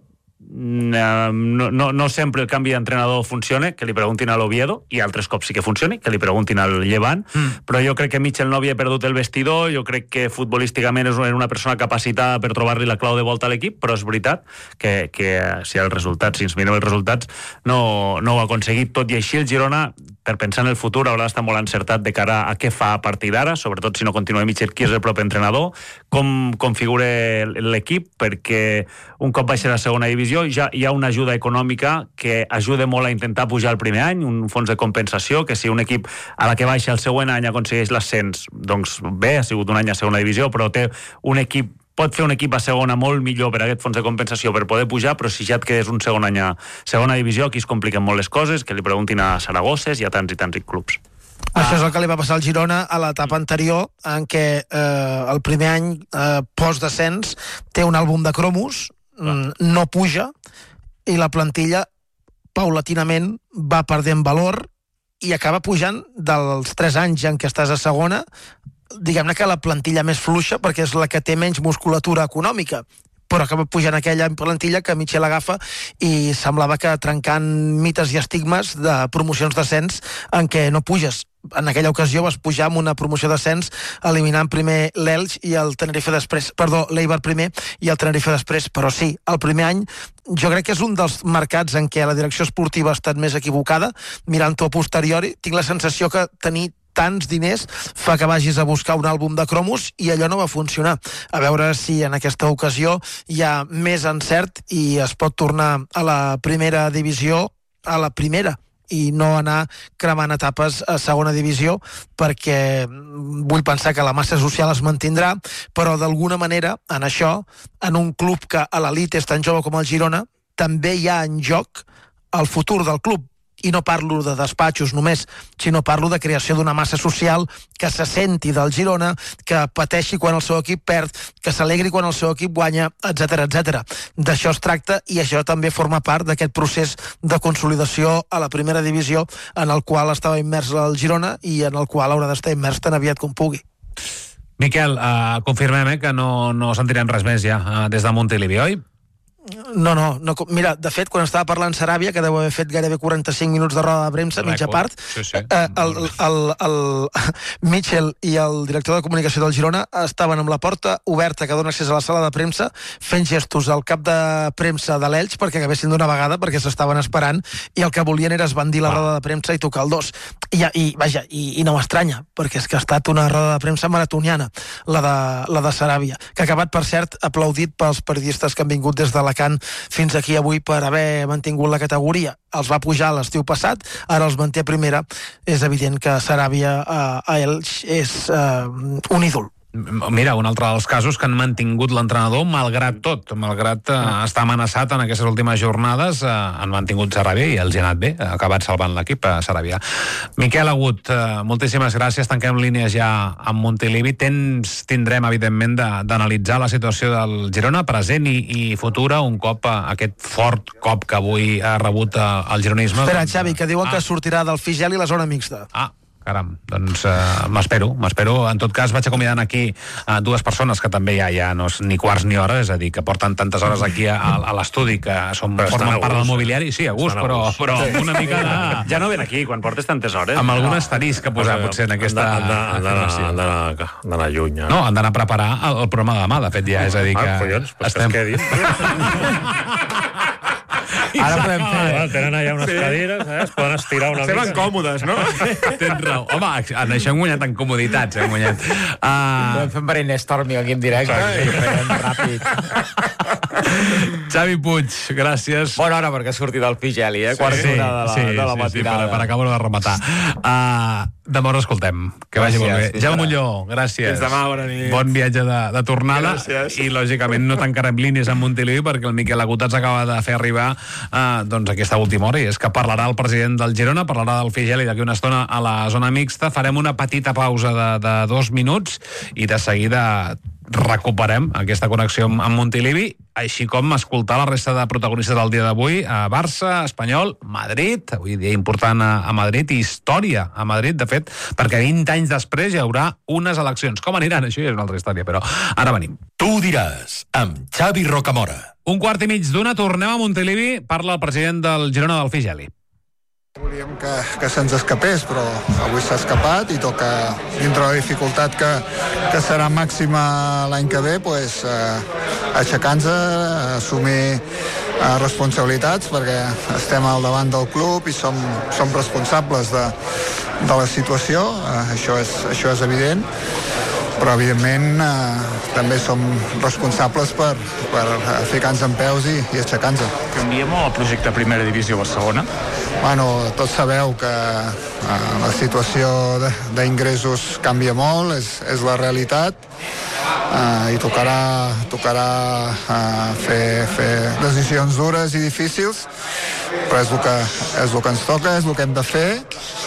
No, no, no sempre el canvi d'entrenador funciona, que li preguntin a l'Oviedo, i altres cops sí que funcioni, que li preguntin al Llevant, mm. però jo crec que Mitchell no havia perdut el vestidor, jo crec que futbolísticament és una persona capacitada per trobar-li la clau de volta a l'equip, però és veritat que, que si els resultats, si ens mirem els resultats, no, no ho ha aconseguit. Tot i així el Girona, per pensar en el futur, haurà d'estar molt encertat de cara a què fa a partir d'ara, sobretot si no continua Mitchell, qui és el propi entrenador, com configura l'equip, perquè un cop baixa a la segona divisió divisió ja hi ha una ajuda econòmica que ajuda molt a intentar pujar el primer any, un fons de compensació, que si un equip a la que baixa el següent any aconsegueix l'ascens, doncs bé, ha sigut un any a segona divisió, però té un equip pot fer un equip a segona molt millor per aquest fons de compensació per poder pujar, però si ja et quedes un segon any a segona divisió, aquí es compliquen molt les coses, que li preguntin a Saragosses i a tants i tants clubs. Això és el que li va passar al Girona a l'etapa anterior, en què eh, el primer any eh, post-descens té un àlbum de cromos, mm, no puja, i la plantilla paulatinament va perdent valor i acaba pujant dels tres anys en què estàs a segona, diguem-ne que la plantilla més fluixa, perquè és la que té menys musculatura econòmica, però acaba pujant aquella plantilla que Michel agafa i semblava que trencant mites i estigmes de promocions d'ascens en què no puges. En aquella ocasió vas pujar amb una promoció d'ascens eliminant primer l'Elx i el Tenerife després, perdó, l'Eibar primer i el Tenerife després, però sí, el primer any jo crec que és un dels mercats en què la direcció esportiva ha estat més equivocada. Mirant-ho a posteriori, tinc la sensació que tenir tants diners fa que vagis a buscar un àlbum de cromos i allò no va funcionar. A veure si en aquesta ocasió hi ha més encert i es pot tornar a la primera divisió, a la primera, i no anar cremant etapes a segona divisió, perquè vull pensar que la massa social es mantindrà, però d'alguna manera en això, en un club que a l'elit és tan jove com el Girona, també hi ha en joc el futur del club. I no parlo de despatxos només, sinó parlo de creació d'una massa social que se senti del Girona, que pateixi quan el seu equip perd, que s'alegri quan el seu equip guanya, etcètera, etcètera. D'això es tracta i això també forma part d'aquest procés de consolidació a la primera divisió en el qual estava immers el Girona i en el qual haurà d'estar immers tan aviat com pugui. Miquel, uh, confirmem eh, que no, no sentirem res més ja uh, des de Montilivi, oi? No, no, no, mira, de fet, quan estava parlant Saràbia, que deu haver fet gairebé quaranta-cinc minuts de roda de premsa, mitja part, sí, sí. Eh, el, el, el Mitchell i el director de comunicació del Girona estaven amb la porta oberta que dona accés a la sala de premsa, fent gestos al cap de premsa de l'Elx perquè acabessin d'una vegada, perquè s'estaven esperant, i el que volien era esbandir la roda de premsa i tocar el dos. I, i vaja, i, i no m'estranya, perquè és que ha estat una roda de premsa maratoniana, la de, la de Saràbia, que ha acabat, per cert, aplaudit pels periodistes que han vingut des de la Can fins aquí avui per haver mantingut la categoria. Els va pujar l'estiu passat, ara els manté a primera. És evident que Saràbia eh, a Elx és eh, un ídol. Mira, un altre dels casos que han mantingut l'entrenador malgrat tot, malgrat eh, estar amenaçat en aquestes últimes jornades, eh, han mantingut Saràbia i els ha anat bé, ha acabat salvant l'equip a Saràbia. Miquel Agut, eh, moltíssimes gràcies, tanquem línies ja amb Montilivi. Tens, tindrem, evidentment, d'analitzar la situació del Girona, present i, i futura, un cop eh, aquest fort cop que avui ha rebut eh, el gironisme. Espera, Xavi, que diuen ah. que sortirà del Figel i la zona mixta. Ah, caram, doncs uh, m'espero, m'espero. En tot cas, vaig acomiadant aquí uh, dues persones que també ja, ja no és ni quarts ni hores, és a dir, que porten tantes hores aquí a, a l'estudi, que són, formen part del mobiliari. Sí, a gust, però, però amb una mica de... Ja no ven aquí, quan portes tantes hores. Amb algun asterisc que posar, potser, en aquesta... Han d'anar lluny. No, han d'anar a preparar el, el programa de demà, de fet, ja, és a dir que... Ah, collons, pues estem... que es quedin. Ara podem fer... Bueno, tenen allà unes sí. cadires, eh? Es poden estirar una Estem mica. Estem còmodes, no? Tens raó. Home, en això hem guanyat en comoditats, hem guanyat. Uh... Podem fer un brainstorming aquí en directe i ho farem ràpid. Xavi Puig, gràcies. Bona hora perquè ha sortit del Figeli, eh? Quart sí, d'una de la, sí, de la matinada. Sí, sí, per, per acabar de rematar. Uh, demà us escoltem. Que gràcies, vagi molt bé. Jaume Molló, gràcies. Fins demà, bona nit. Bon viatge de, de tornada. Gràcies. I, lògicament, no tancarem línies amb Montilivi perquè el Miquel Agut ens acaba de fer arribar uh, doncs aquesta última hora, i és que parlarà el president del Girona, parlarà del Figeli d'aquí una estona a la zona mixta. Farem una petita pausa de, de dos minuts i de seguida recuperem aquesta connexió amb Montilivi, així com escoltar la resta de protagonistes del dia d'avui a Barça, Espanyol, Madrid, avui dia important a, a Madrid, i història a Madrid, de fet, perquè vint anys després hi haurà unes eleccions. Com aniran? Això ja és una altra història, però ara venim. Tu ho diràs, amb Xavi Rocamora. Un quart i mig d'una, tornem a Montilivi, parla el president del Girona, del Figeli. Volíem que, que se'ns escapés, però avui s'ha escapat i toca, dintre la dificultat que, que serà màxima l'any que ve, pues, eh, aixecar-nos, assumir eh, responsabilitats, perquè estem al davant del club i som, som responsables de, de la situació, eh, això, és, això és evident. però evidentment eh, també som responsables per, per ficar-nos en peus i, i aixecar-nos. Canvia molt el projecte Primera Divisió Barcelona? Bueno, tots sabeu que eh, la situació d'ingressos canvia molt, és, és la realitat, eh, i tocarà, tocarà eh, fer, fer decisions dures i difícils, però és el, que, és el que ens toca, és el que hem de fer,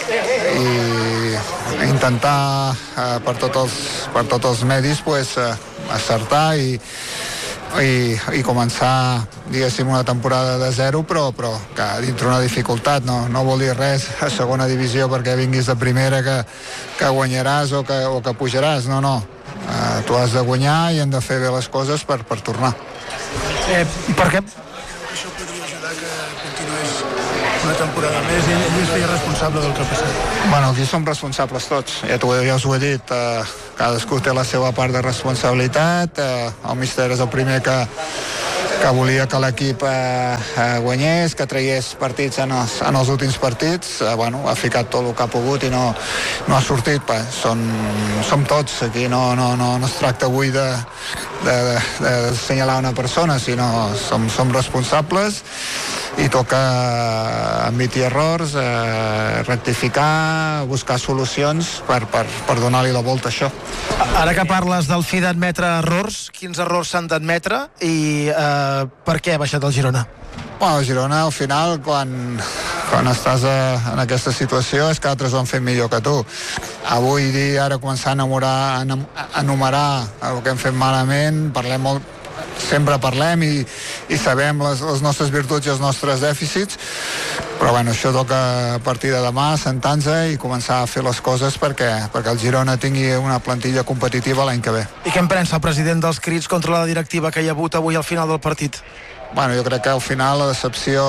i intentar eh, per, tots els, per tots els medis pues, eh, acertar i, i, i començar, diguéssim, una temporada de zero, però, però que dintre una dificultat, no, no vol dir res a segona divisió perquè vinguis de primera que, que guanyaràs o que, o que pujaràs, no, no. Eh, tu has de guanyar i hem de fer bé les coses per, per tornar. Eh, per què? Això podria ajudar que continués una temporada més i ell es feia responsable del que ha passat. Bueno, aquí som responsables tots, ja, ja us ho he dit, eh, cadascú té la seva part de responsabilitat, eh, el míster és el primer que, que volia que l'equip eh, eh, guanyés, que traiés partits en els, en els últims partits, eh, bueno, ha ficat tot el que ha pogut i no, no ha sortit, pa. Som, som tots, aquí no, no, no, no es tracta avui de, de, de, de assenyalar una persona, sinó som, som responsables i toca admetre errors, eh, rectificar, buscar solucions per, per, per donar-li la volta a això. Ara que parles del fi d'admetre errors, quins errors s'han d'admetre i eh, per què ha baixat el Girona? Bueno, el Girona al final, quan, quan estàs a, en aquesta situació, és que altres ho han fet millor que tu. Avui dir, ara començar a enumerar, a enumerar el que hem fet malament, parlem molt, sempre parlem i, i sabem les, les nostres virtuts i els nostres dèficits, però bueno, això toca a partir de demà sentar-nos i començar a fer les coses perquè, perquè el Girona tingui una plantilla competitiva l'any que ve. I què en pensa el president dels crits contra la directiva que hi ha hagut avui al final del partit? Bueno, jo crec que al final la decepció,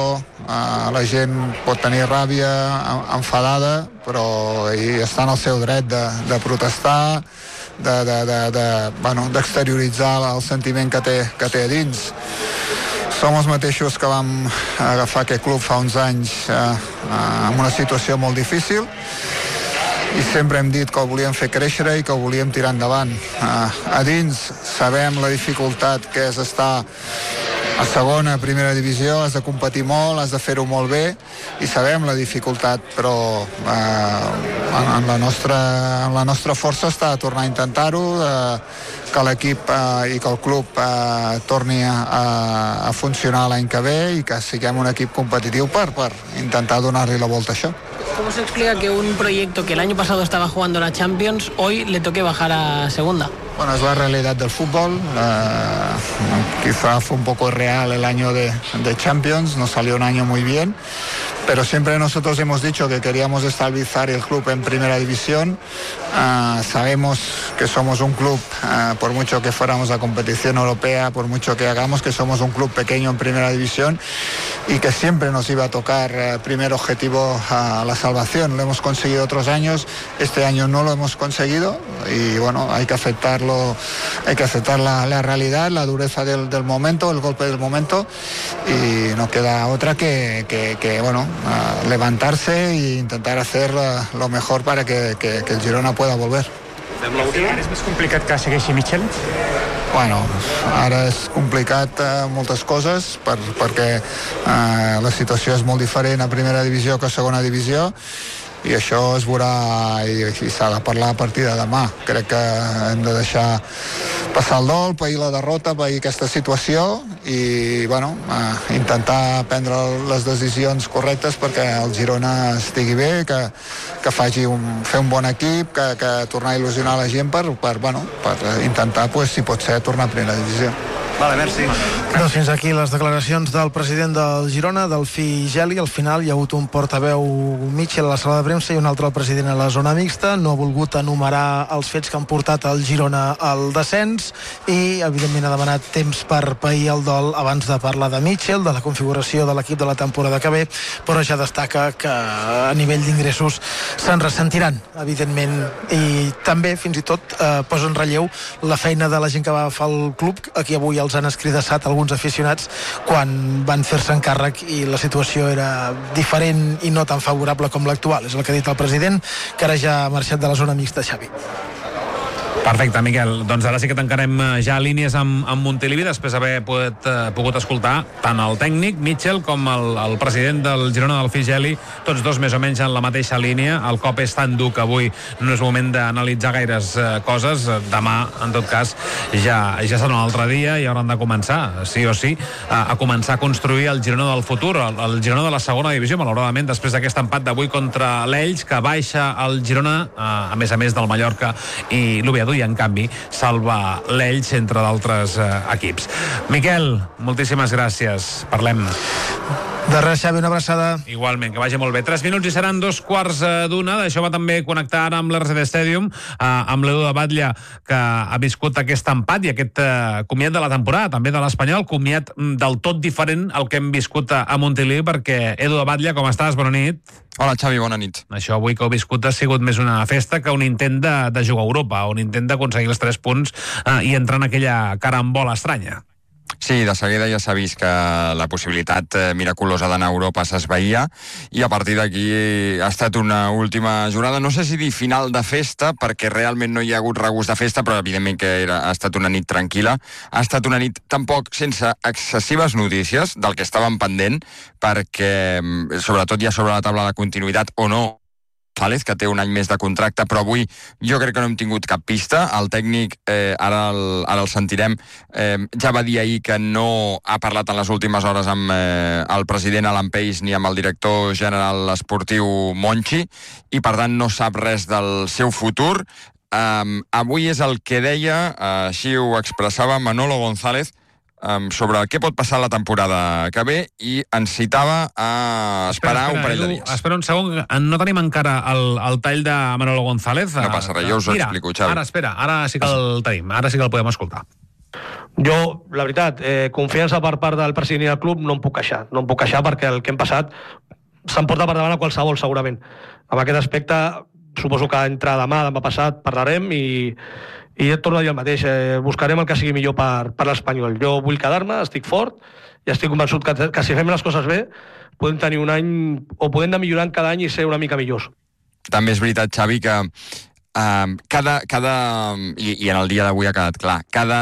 eh, la gent pot tenir ràbia, enfadada, però hi està en el seu dret de, de protestar, de, de, de, de, bueno, d'exterioritzar el sentiment que té, que té a dins. Som els mateixos que vam agafar aquest club fa uns anys eh, eh, en una situació molt difícil i sempre hem dit que el volíem fer créixer i que el volíem tirar endavant. Eh, a dins sabem la dificultat que és estar a segona, a primera divisió, has de competir molt, has de fer-ho molt bé i sabem la dificultat, però eh, en, en, la nostra, en la nostra força està a tornar a intentar-ho, eh, que l'equip eh, i que el club eh, torni a, a funcionar l'any que ve i que siguem un equip competitiu per, per intentar donar-li la volta a això. ¿Cómo se explica que un proyecto que el año pasado estaba jugando la Champions hoy le toque bajar a segunda? Bueno, es la realidad del fútbol. Eh, quizá fue un poco real el año de, de Champions, nos salió un año muy bien, pero siempre nosotros hemos dicho que queríamos estabilizar el club en primera división. Eh, sabemos que somos un club, eh, por mucho que fuéramos a competición europea, por mucho que hagamos, que somos un club pequeño en primera división y que siempre nos iba a tocar eh, primer objetivo a la salvación. Lo hemos conseguido otros años, este año no lo hemos conseguido y bueno, hay que aceptarlo, hay que aceptar la, la realidad, la dureza del, del momento, el golpe del momento y no queda otra que, que, que bueno, uh, levantarse e intentar hacer uh, lo mejor para que, que, que el Girona pueda volver. Ara és més complicat que segueixi Michel? Bueno, ara és complicat eh, moltes coses per, perquè eh, la situació és molt diferent a primera divisió que a segona divisió i això es veurà i, i s'ha de parlar a partir de demà. Crec que hem de deixar passar el dol, pair la derrota, pair aquesta situació i bueno, eh, intentar prendre les decisions correctes perquè el Girona estigui bé, que, que faci un, fer un bon equip, que, que tornar a il·lusionar la gent per, per, bueno, per intentar, pues, si pot ser, tornar a primera divisió. Vale, merci. Doncs fins aquí les declaracions del president del Girona, Delfí Geli. Al final hi ha hagut un portaveu Mitchell a la sala de premsa i un altre el president a la zona mixta. No ha volgut enumerar els fets que han portat el Girona al descens i, evidentment, ha demanat temps per pair el dol abans de parlar de Mitchell, de la configuració de l'equip de la temporada que ve, però ja destaca que a nivell d'ingressos se'n ressentiran, evidentment, i també, fins i tot, eh, posa en relleu la feina de la gent que va agafar el club, aquí avui els han escridassat alguns aficionats quan van fer-se encàrrec i la situació era diferent i no tan favorable com l'actual. És el que ha dit el president, que ara ja ha marxat de la zona mixta, Xavi. Perfecte, Miquel. Doncs ara sí que tancarem ja línies amb, amb Montilivi, després d'haver pogut, eh, pogut escoltar tant el tècnic, Mitchell, com el, el president del Girona, del Figeli, tots dos més o menys en la mateixa línia. El cop és tan dur que avui no és moment d'analitzar gaires eh, coses. Demà, en tot cas, ja, ja serà un altre dia i hauran de començar, sí o sí, a, a començar a construir el Girona del futur, el, el Girona de la segona divisió, malauradament, després d'aquest empat d'avui contra l'Elx, que baixa el Girona, eh, a més a més del Mallorca i l'Oviedo, i en canvi salva l'Elx entre d'altres eh, equips. Miquel, moltíssimes gràcies. Parlem. De res, Xavi, una abraçada. Igualment, que vagi molt bé. Tres minuts i seran dos quarts d'una. D'això va també connectar ara amb l'R C D Stadium, eh, amb l'Edu de Batlle, que ha viscut aquest empat i aquest eh, comiat de la temporada, també de l'Espanyol, comiat del tot diferent al que hem viscut a, a Montilivi, perquè, Edu de Batlle, com estàs? Bona nit. Hola, Xavi, bona nit. Això avui que heu viscut ha sigut més una festa que un intent de, de jugar a Europa, un intent d'aconseguir els tres punts eh, i entrar en aquella carambola estranya. Sí, de seguida ja s'ha vist que la possibilitat eh, miraculosa d'anar a Europa s'esvaïa i a partir d'aquí ha estat una última jornada, no sé si dir final de festa, perquè realment no hi ha hagut regust de festa, però evidentment que era, ha estat una nit tranquil·la. Ha estat una nit tampoc sense excessives notícies del que estàvem pendent, perquè sobretot ja sobre la taula de continuïtat o no González, que té un any més de contracte, però avui jo crec que no hem tingut cap pista. El tècnic, eh, ara, el, ara el sentirem, eh, ja va dir ahir que no ha parlat en les últimes hores amb eh, el president Alan Pace ni amb el director general esportiu Monchi, i per tant no sap res del seu futur. Um, avui és el que deia, uh, així ho expressava Manolo González, Um, sobre què pot passar la temporada que ve, i ens citava a esperar espera, espera, un parell de dies. Espera un segon, no tenim encara el, el tall de Manolo González. No passa res, jo us ho Mira, explico, Xavi. Ara, espera, ara sí que el tenim, ara sí que el podem escoltar. Jo, la veritat, eh, confiança per part del president del club no em puc queixar, no em puc queixar perquè el que hem passat se'n porta per davant a qualsevol, segurament. Amb aquest aspecte, suposo que entre demà, demà passat, parlarem i I et torno a dir el mateix, eh, buscarem el que sigui millor per, per l'Espanyol. Jo vull quedar-me, estic fort, i estic convençut que, que si fem les coses bé, podem tenir un any, o podem anar millorant cada any i ser una mica millors. També és veritat, Xavi, que uh, cada, cada i, i en el dia d'avui ha quedat clar, cada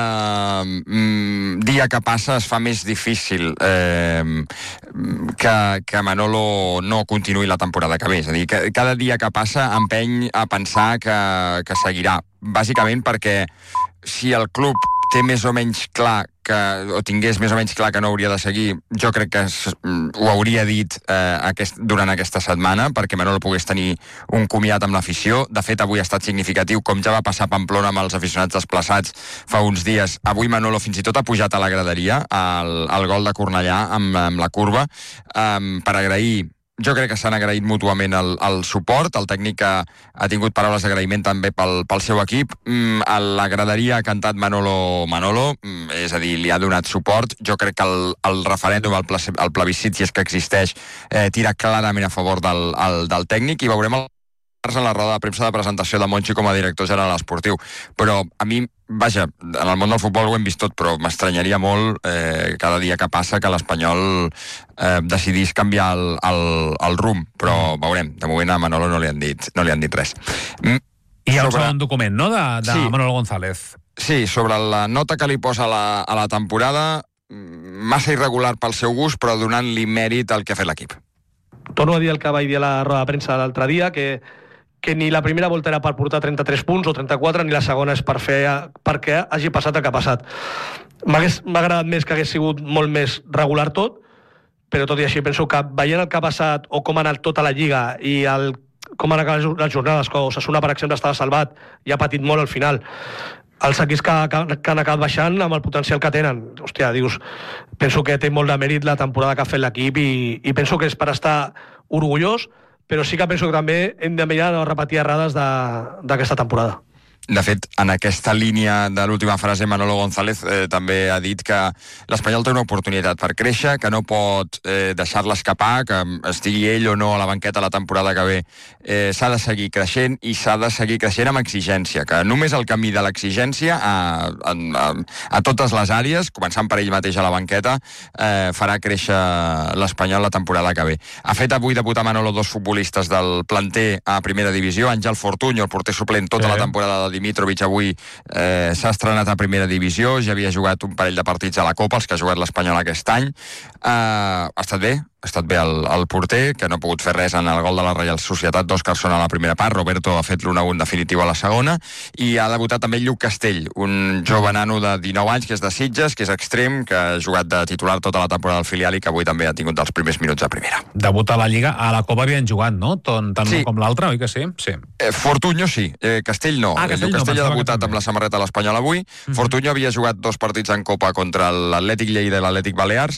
um, dia que passa es fa més difícil eh, que, que Manolo no continuï la temporada que ve. És a dir, que cada dia que passa empeny a pensar que, que seguirà. Bàsicament perquè si el club té més o menys clar que, o tingués més o menys clar que no hauria de seguir, jo crec que es, ho hauria dit eh, aquest, durant aquesta setmana, perquè Manolo pogués tenir un comiat amb l'afició. De fet, avui ha estat significatiu, com ja va passar a Pamplona amb els aficionats desplaçats fa uns dies. Avui Manolo fins i tot ha pujat a la graderia al, al gol de Cornellà amb, amb la curva um, per agrair. Jo crec que s'han agraït mútuament el, el suport. El tècnic ha, ha tingut paraules d'agraïment també pel, pel seu equip. Mm, a la graderia ha cantat Manolo Manolo, mm, és a dir, li ha donat suport. Jo crec que el, el referèndum, el, el plebiscit, si és que existeix, eh, tira clarament a favor del, el, del tècnic, i veurem el en la roda de premsa de presentació de Monchi com a director general esportiu. Però a mi, vaja, en el món del futbol ho hem vist tot, però m'estranyaria molt eh, cada dia que passa que l'Espanyol eh, decidís canviar el, el, el rumb, però veurem. De moment a Manolo no li han dit, no li han dit res. Mm, I hi ha sobre... un segon document, no?, de, de sí. Manolo González. Sí, sobre la nota que li posa a la, a la temporada, massa irregular pel seu gust, però donant-li mèrit al que ha fet l'equip. Torno a dir el que vaig dir a la roda de premsa l'altre dia, que que ni la primera volta era per portar trenta-tres punts o trenta-quatre, ni la segona és per fer perquè hagi passat el que ha passat. M'ha agradat més que hagués sigut molt més regular tot, però tot i així penso que veient el que ha passat o com ha anat tota la Lliga i el, com han acabat les jornades, que Osasuna, per exemple, estava salvat i ha patit molt al final, els equips que, que, que han acabat baixant amb el potencial que tenen, hòstia, dius, penso que té molt de mèrit la temporada que ha fet l'equip i, i penso que és per estar orgullós, però sí que penso que també hem de mirar no repetir errades d'aquesta temporada. De fet, en aquesta línia de l'última frase, Manolo González eh, també ha dit que l'Espanyol té una oportunitat per créixer, que no pot eh, deixar-la escapar, que estigui ell o no a la banqueta la temporada que ve. Eh, s'ha de seguir creixent i s'ha de seguir creixent amb exigència, que només el camí de l'exigència a, a, a, a totes les àrees, començant per ell mateix a la banqueta, eh, farà créixer l'Espanyol la temporada que ve. Ha fet avui debutar Manolo dos futbolistes del planter a primera divisió, Àngel Fortuny, el porter suplent tota sí. la temporada del Dimitrovic avui eh, s'ha estrenat a primera divisió, ja havia jugat un parell de partits a la Copa, els que ha jugat l'Espanyol aquest any. Eh, ha estat bé, ha estat bé el, el porter, que no ha pogut fer res en el gol de la Reial Societat d'Òscarson a la primera part. Roberto ha fet l'u a u definitiu a la segona, i ha debutat també Lluc Castell, un jove nano de dinou anys, que és de Sitges, que és extrem, que ha jugat de titular tota la temporada del filial i que avui també ha tingut els primers minuts a primera. Debut a la Lliga, a la Copa havien jugat, no? Tant, tant sí. com l'altre, oi que sí? Sí. Eh, Fortunyo sí, eh, Castell no. Ah, Castell, Lluc Castell no, ha debutat amb la samarreta a l'Espanyol avui. Mm-hmm. Fortunyo havia jugat dos partits en Copa contra l'Atlètic Lleida i l'Atlètic Balears,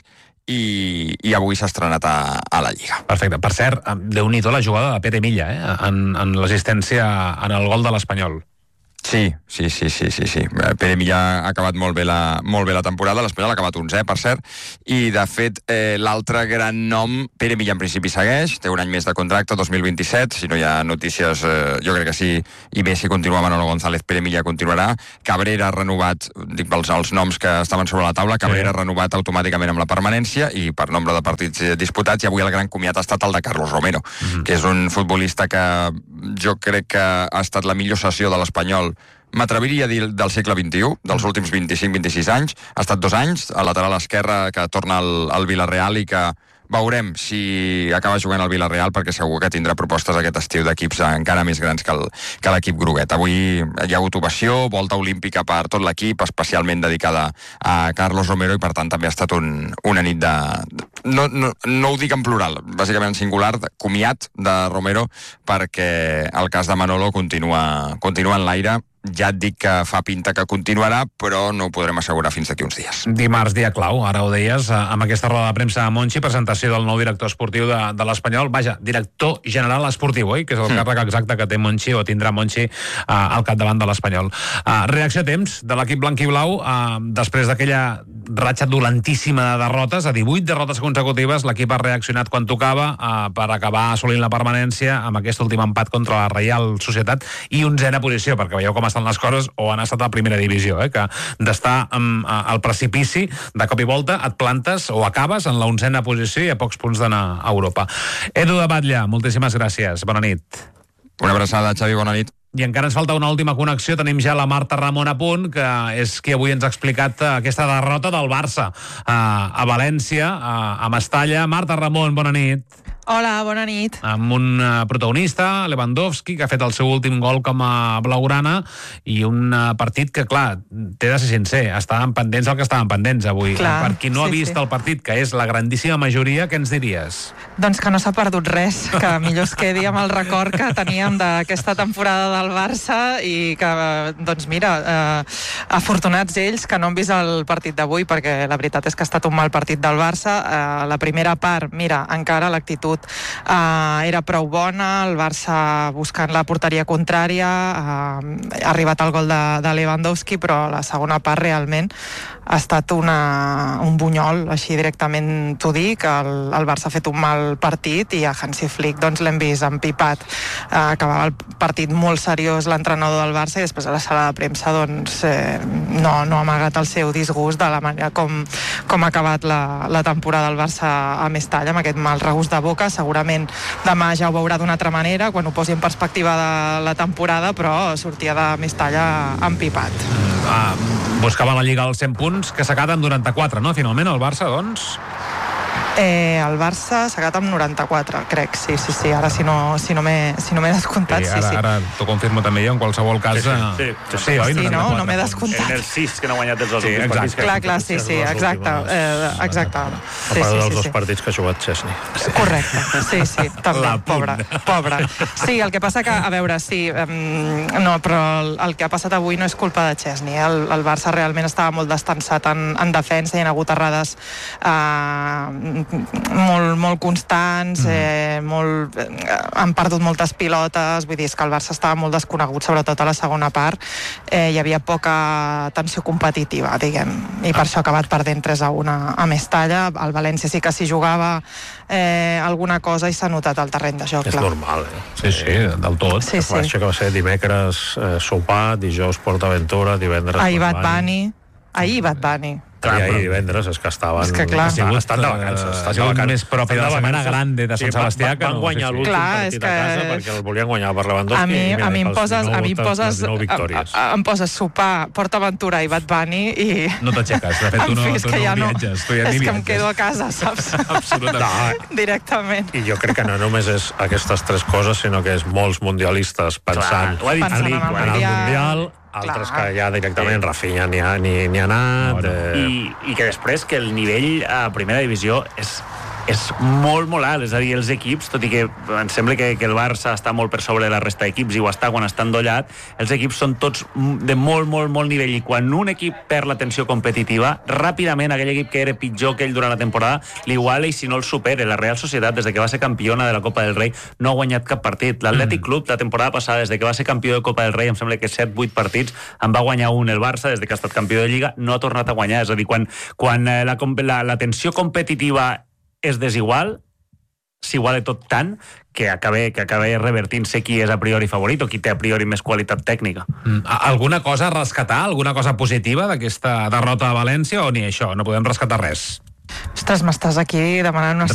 i, i avui s'ha estrenat a, a la Lliga. Perfecte. Per cert, déu-n'hi-do la jugada de Pere Milla, eh? en, en l'assistència en el gol de l'Espanyol. Sí, sí, sí, sí, sí, sí. Pere Milla ha acabat molt bé la, molt bé la temporada, l'Espanyol ha acabat onzè, per cert, i de fet eh, l'altre gran nom, Pere Milla en principi segueix, té un any més de contracte, dos mil vint-i-set, si no hi ha notícies, eh, jo crec que sí, i bé si continua Manolo González, Pere Milla continuarà. Cabrera ha renovat, dic els, els noms que estaven sobre la taula, Cabrera sí. ha renovat automàticament amb la permanència i per nombre de partits disputats, i avui el gran comiat ha estat el de Carlos Romero, mm-hmm. que és un futbolista que jo crec que ha estat la millor sessió de l'Espanyol, m'atreviria a dir del segle vint-i-u, dels últims vint-i-cinc vint-i-sis anys. Ha estat dos anys, a lateral esquerra, que torna al, al Villarreal i que veurem si acaba jugant al Villarreal, perquè segur que tindrà propostes aquest estiu d'equips encara més grans que, el, que l'equip groguet. Avui hi ha hagut ovació, volta olímpica per tot l'equip, especialment dedicada a Carlos Romero, i per tant també ha estat un, una nit de... No, no, no ho dic en plural, bàsicament en singular, comiat de Romero, perquè el cas de Manolo continua, continua en l'aire. Ja et dic que fa pinta que continuarà, però no ho podrem assegurar fins d'aquí uns dies. Dimarts, dia clau, ara ho deies, amb aquesta roda de premsa de Monchi, presentació del nou director esportiu de, de l'Espanyol, vaja, director general esportiu, oi? Que és el mm. càrrec exacte que té Monchi, o tindrà Monchi uh, al capdavant de l'Espanyol. Uh, reacció a temps de l'equip blanc-i-blau, uh, després d'aquella ratxa dolentíssima de derrotes, a divuit derrotes consecutives, l'equip ha reaccionat quan tocava uh, per acabar assolint la permanència amb aquest últim empat contra la Reial Societat i onzena posició, perquè veieu com estan les coses, o han estat a primera divisió, eh? Que d'estar um, al precipici, de cop i volta et plantes o acabes en la onzena posició i a pocs punts d'anar a Europa. Edu de Batlle, moltíssimes gràcies, bona nit. Una abraçada, Xavi, bona nit. I encara ens falta una última connexió, tenim ja la Marta Ramon a punt, que és qui avui ens ha explicat aquesta derrota del Barça a, a València, a, a Mestalla. Marta Ramon, bona nit. Hola, bona nit. Amb un uh, protagonista, Lewandowski, que ha fet el seu últim gol com a blaugrana, i un uh, partit que, clar, té de ser sincer, estaven pendents el que estaven pendents avui. Clar, per qui no sí, ha vist sí. el partit, que és la grandíssima majoria, què ens diries? Doncs que no s'ha perdut res, que millor es quedi amb el record que teníem d'aquesta temporada del Barça i que, doncs mira, eh, afortunats ells que no han vist el partit d'avui, perquè la veritat és que ha estat un mal partit del Barça. Eh, la primera part, mira, encara l'actitud Uh, era prou bona, el Barça buscant la porteria contrària, uh, ha arribat el gol de, de Lewandowski, però la segona part realment ha estat una, un bunyol, així directament t'ho dic. El, el Barça ha fet un mal partit i a Hansi Flick doncs, l'hem vist empipat. Uh, acabava el partit molt seriós l'entrenador del Barça i després a la sala de premsa doncs, eh, no, no ha amagat el seu disgust de la manera com, com ha acabat la, la temporada del Barça a Mestalla, amb aquest mal regust de boca. Segurament demà ja ho veurà d'una altra manera quan ho posi en perspectiva de la temporada, però sortia de Mestalla empipat. Ah, buscava la Lliga als cent punts, que s'ha quedat amb noranta-quatre, no? Finalment, el Barça, doncs... Eh, el Barça s'ha quedat amb noranta-quatre, crec, sí, sí, sí. Ara si no, si no m'he si no descomptat, sí, ara, sí, sí. Ara t'ho confirmo també jo, en qualsevol cas... Sí, sí, sí, sí, oi? Sí, no, no m'he descomptat. En els sis que no ha guanyat els dos sí, últims partits. Clar, clar, sí, sí, exacte. Eh, exacte. A Sí, part sí, dels sí, dos sí. partits que ha jugat Chesney. Correcte, sí, sí, també, pobre, pobre. Sí, el que passa que, a veure, sí, um, no, però el, el que ha passat avui no és culpa de Chesney. El, el Barça realment estava molt destensat en, en defensa, hi ha hagut errades uh, molt, molt constants, eh, molt, eh, han perdut moltes pilotes, vull dir, és que el Barça estava molt desconegut, sobretot a la segona part. Eh, hi havia poca tensió competitiva, diguem, i per això ha acabat perdent tres a u a Mestalla. El València sí que s'hi jugava eh, alguna cosa i s'ha notat al terreny de joc, és clar. normal, eh? Sí, sí, del tot. Sí, sí. Això que va ser dimecres eh, sopar, dijous PortAventura, divendres... Ahir Bad Bunny, ahir Bad Bunny. Clar, ahir divendres és que estaven... És que, clar, estan, estan de vacances. Ha sigut més propi de la setmana grande de Sant Sebastià que no. Van guanyar l'últim partit a casa perquè el volien guanyar per Lewandowski. A mi, i mira, a mi em poses, a mi em poses, victòries. em poses sopar, Port Aventura i Bad Bunny i... No t'aixeques, de fet tu no, fi, tu no ja viatges. Tu ja és ni que em viatges. quedo a casa, saps? Absolutament. Directament. I jo crec que no només és aquestes tres coses, sinó que és molts mundialistes pensant, Clar, en, pensant en, en el el Mundial. Mundial, altres que ja directament Rafinha ni ha, ni, ni ha anat... No, no. Eh... I, I que després que el nivell a primera divisió és és molt, molt alt, és a dir, els equips, tot i que em sembla que, que el Barça està molt per sobre de la resta d'equips i ho està quan està endollat, els equips són tots de molt, molt, molt nivell, i quan un equip perd la tensió competitiva, ràpidament aquell equip que era pitjor que ell durant la temporada l'iguala i si no el supera. La Real Societat, des de que va ser campiona de la Copa del Rei, no ha guanyat cap partit. L'Atlètic Club, la temporada passada, des de que va ser campió de Copa del Rei, em sembla que set vuit partits, en va guanyar un. El Barça, des de que ha estat campió de Lliga, no ha tornat a guanyar. És a dir, quan, quan la, la, la tensió competitiva és desigual, s'iguala tot tant que acaba, que acaba revertint-se qui és a priori favorit o qui té a priori més qualitat tècnica. Mm. Alguna cosa a rescatar? Alguna cosa positiva d'aquesta derrota a València o ni això? No podem rescatar res? Ostres, m'estàs aquí demanant una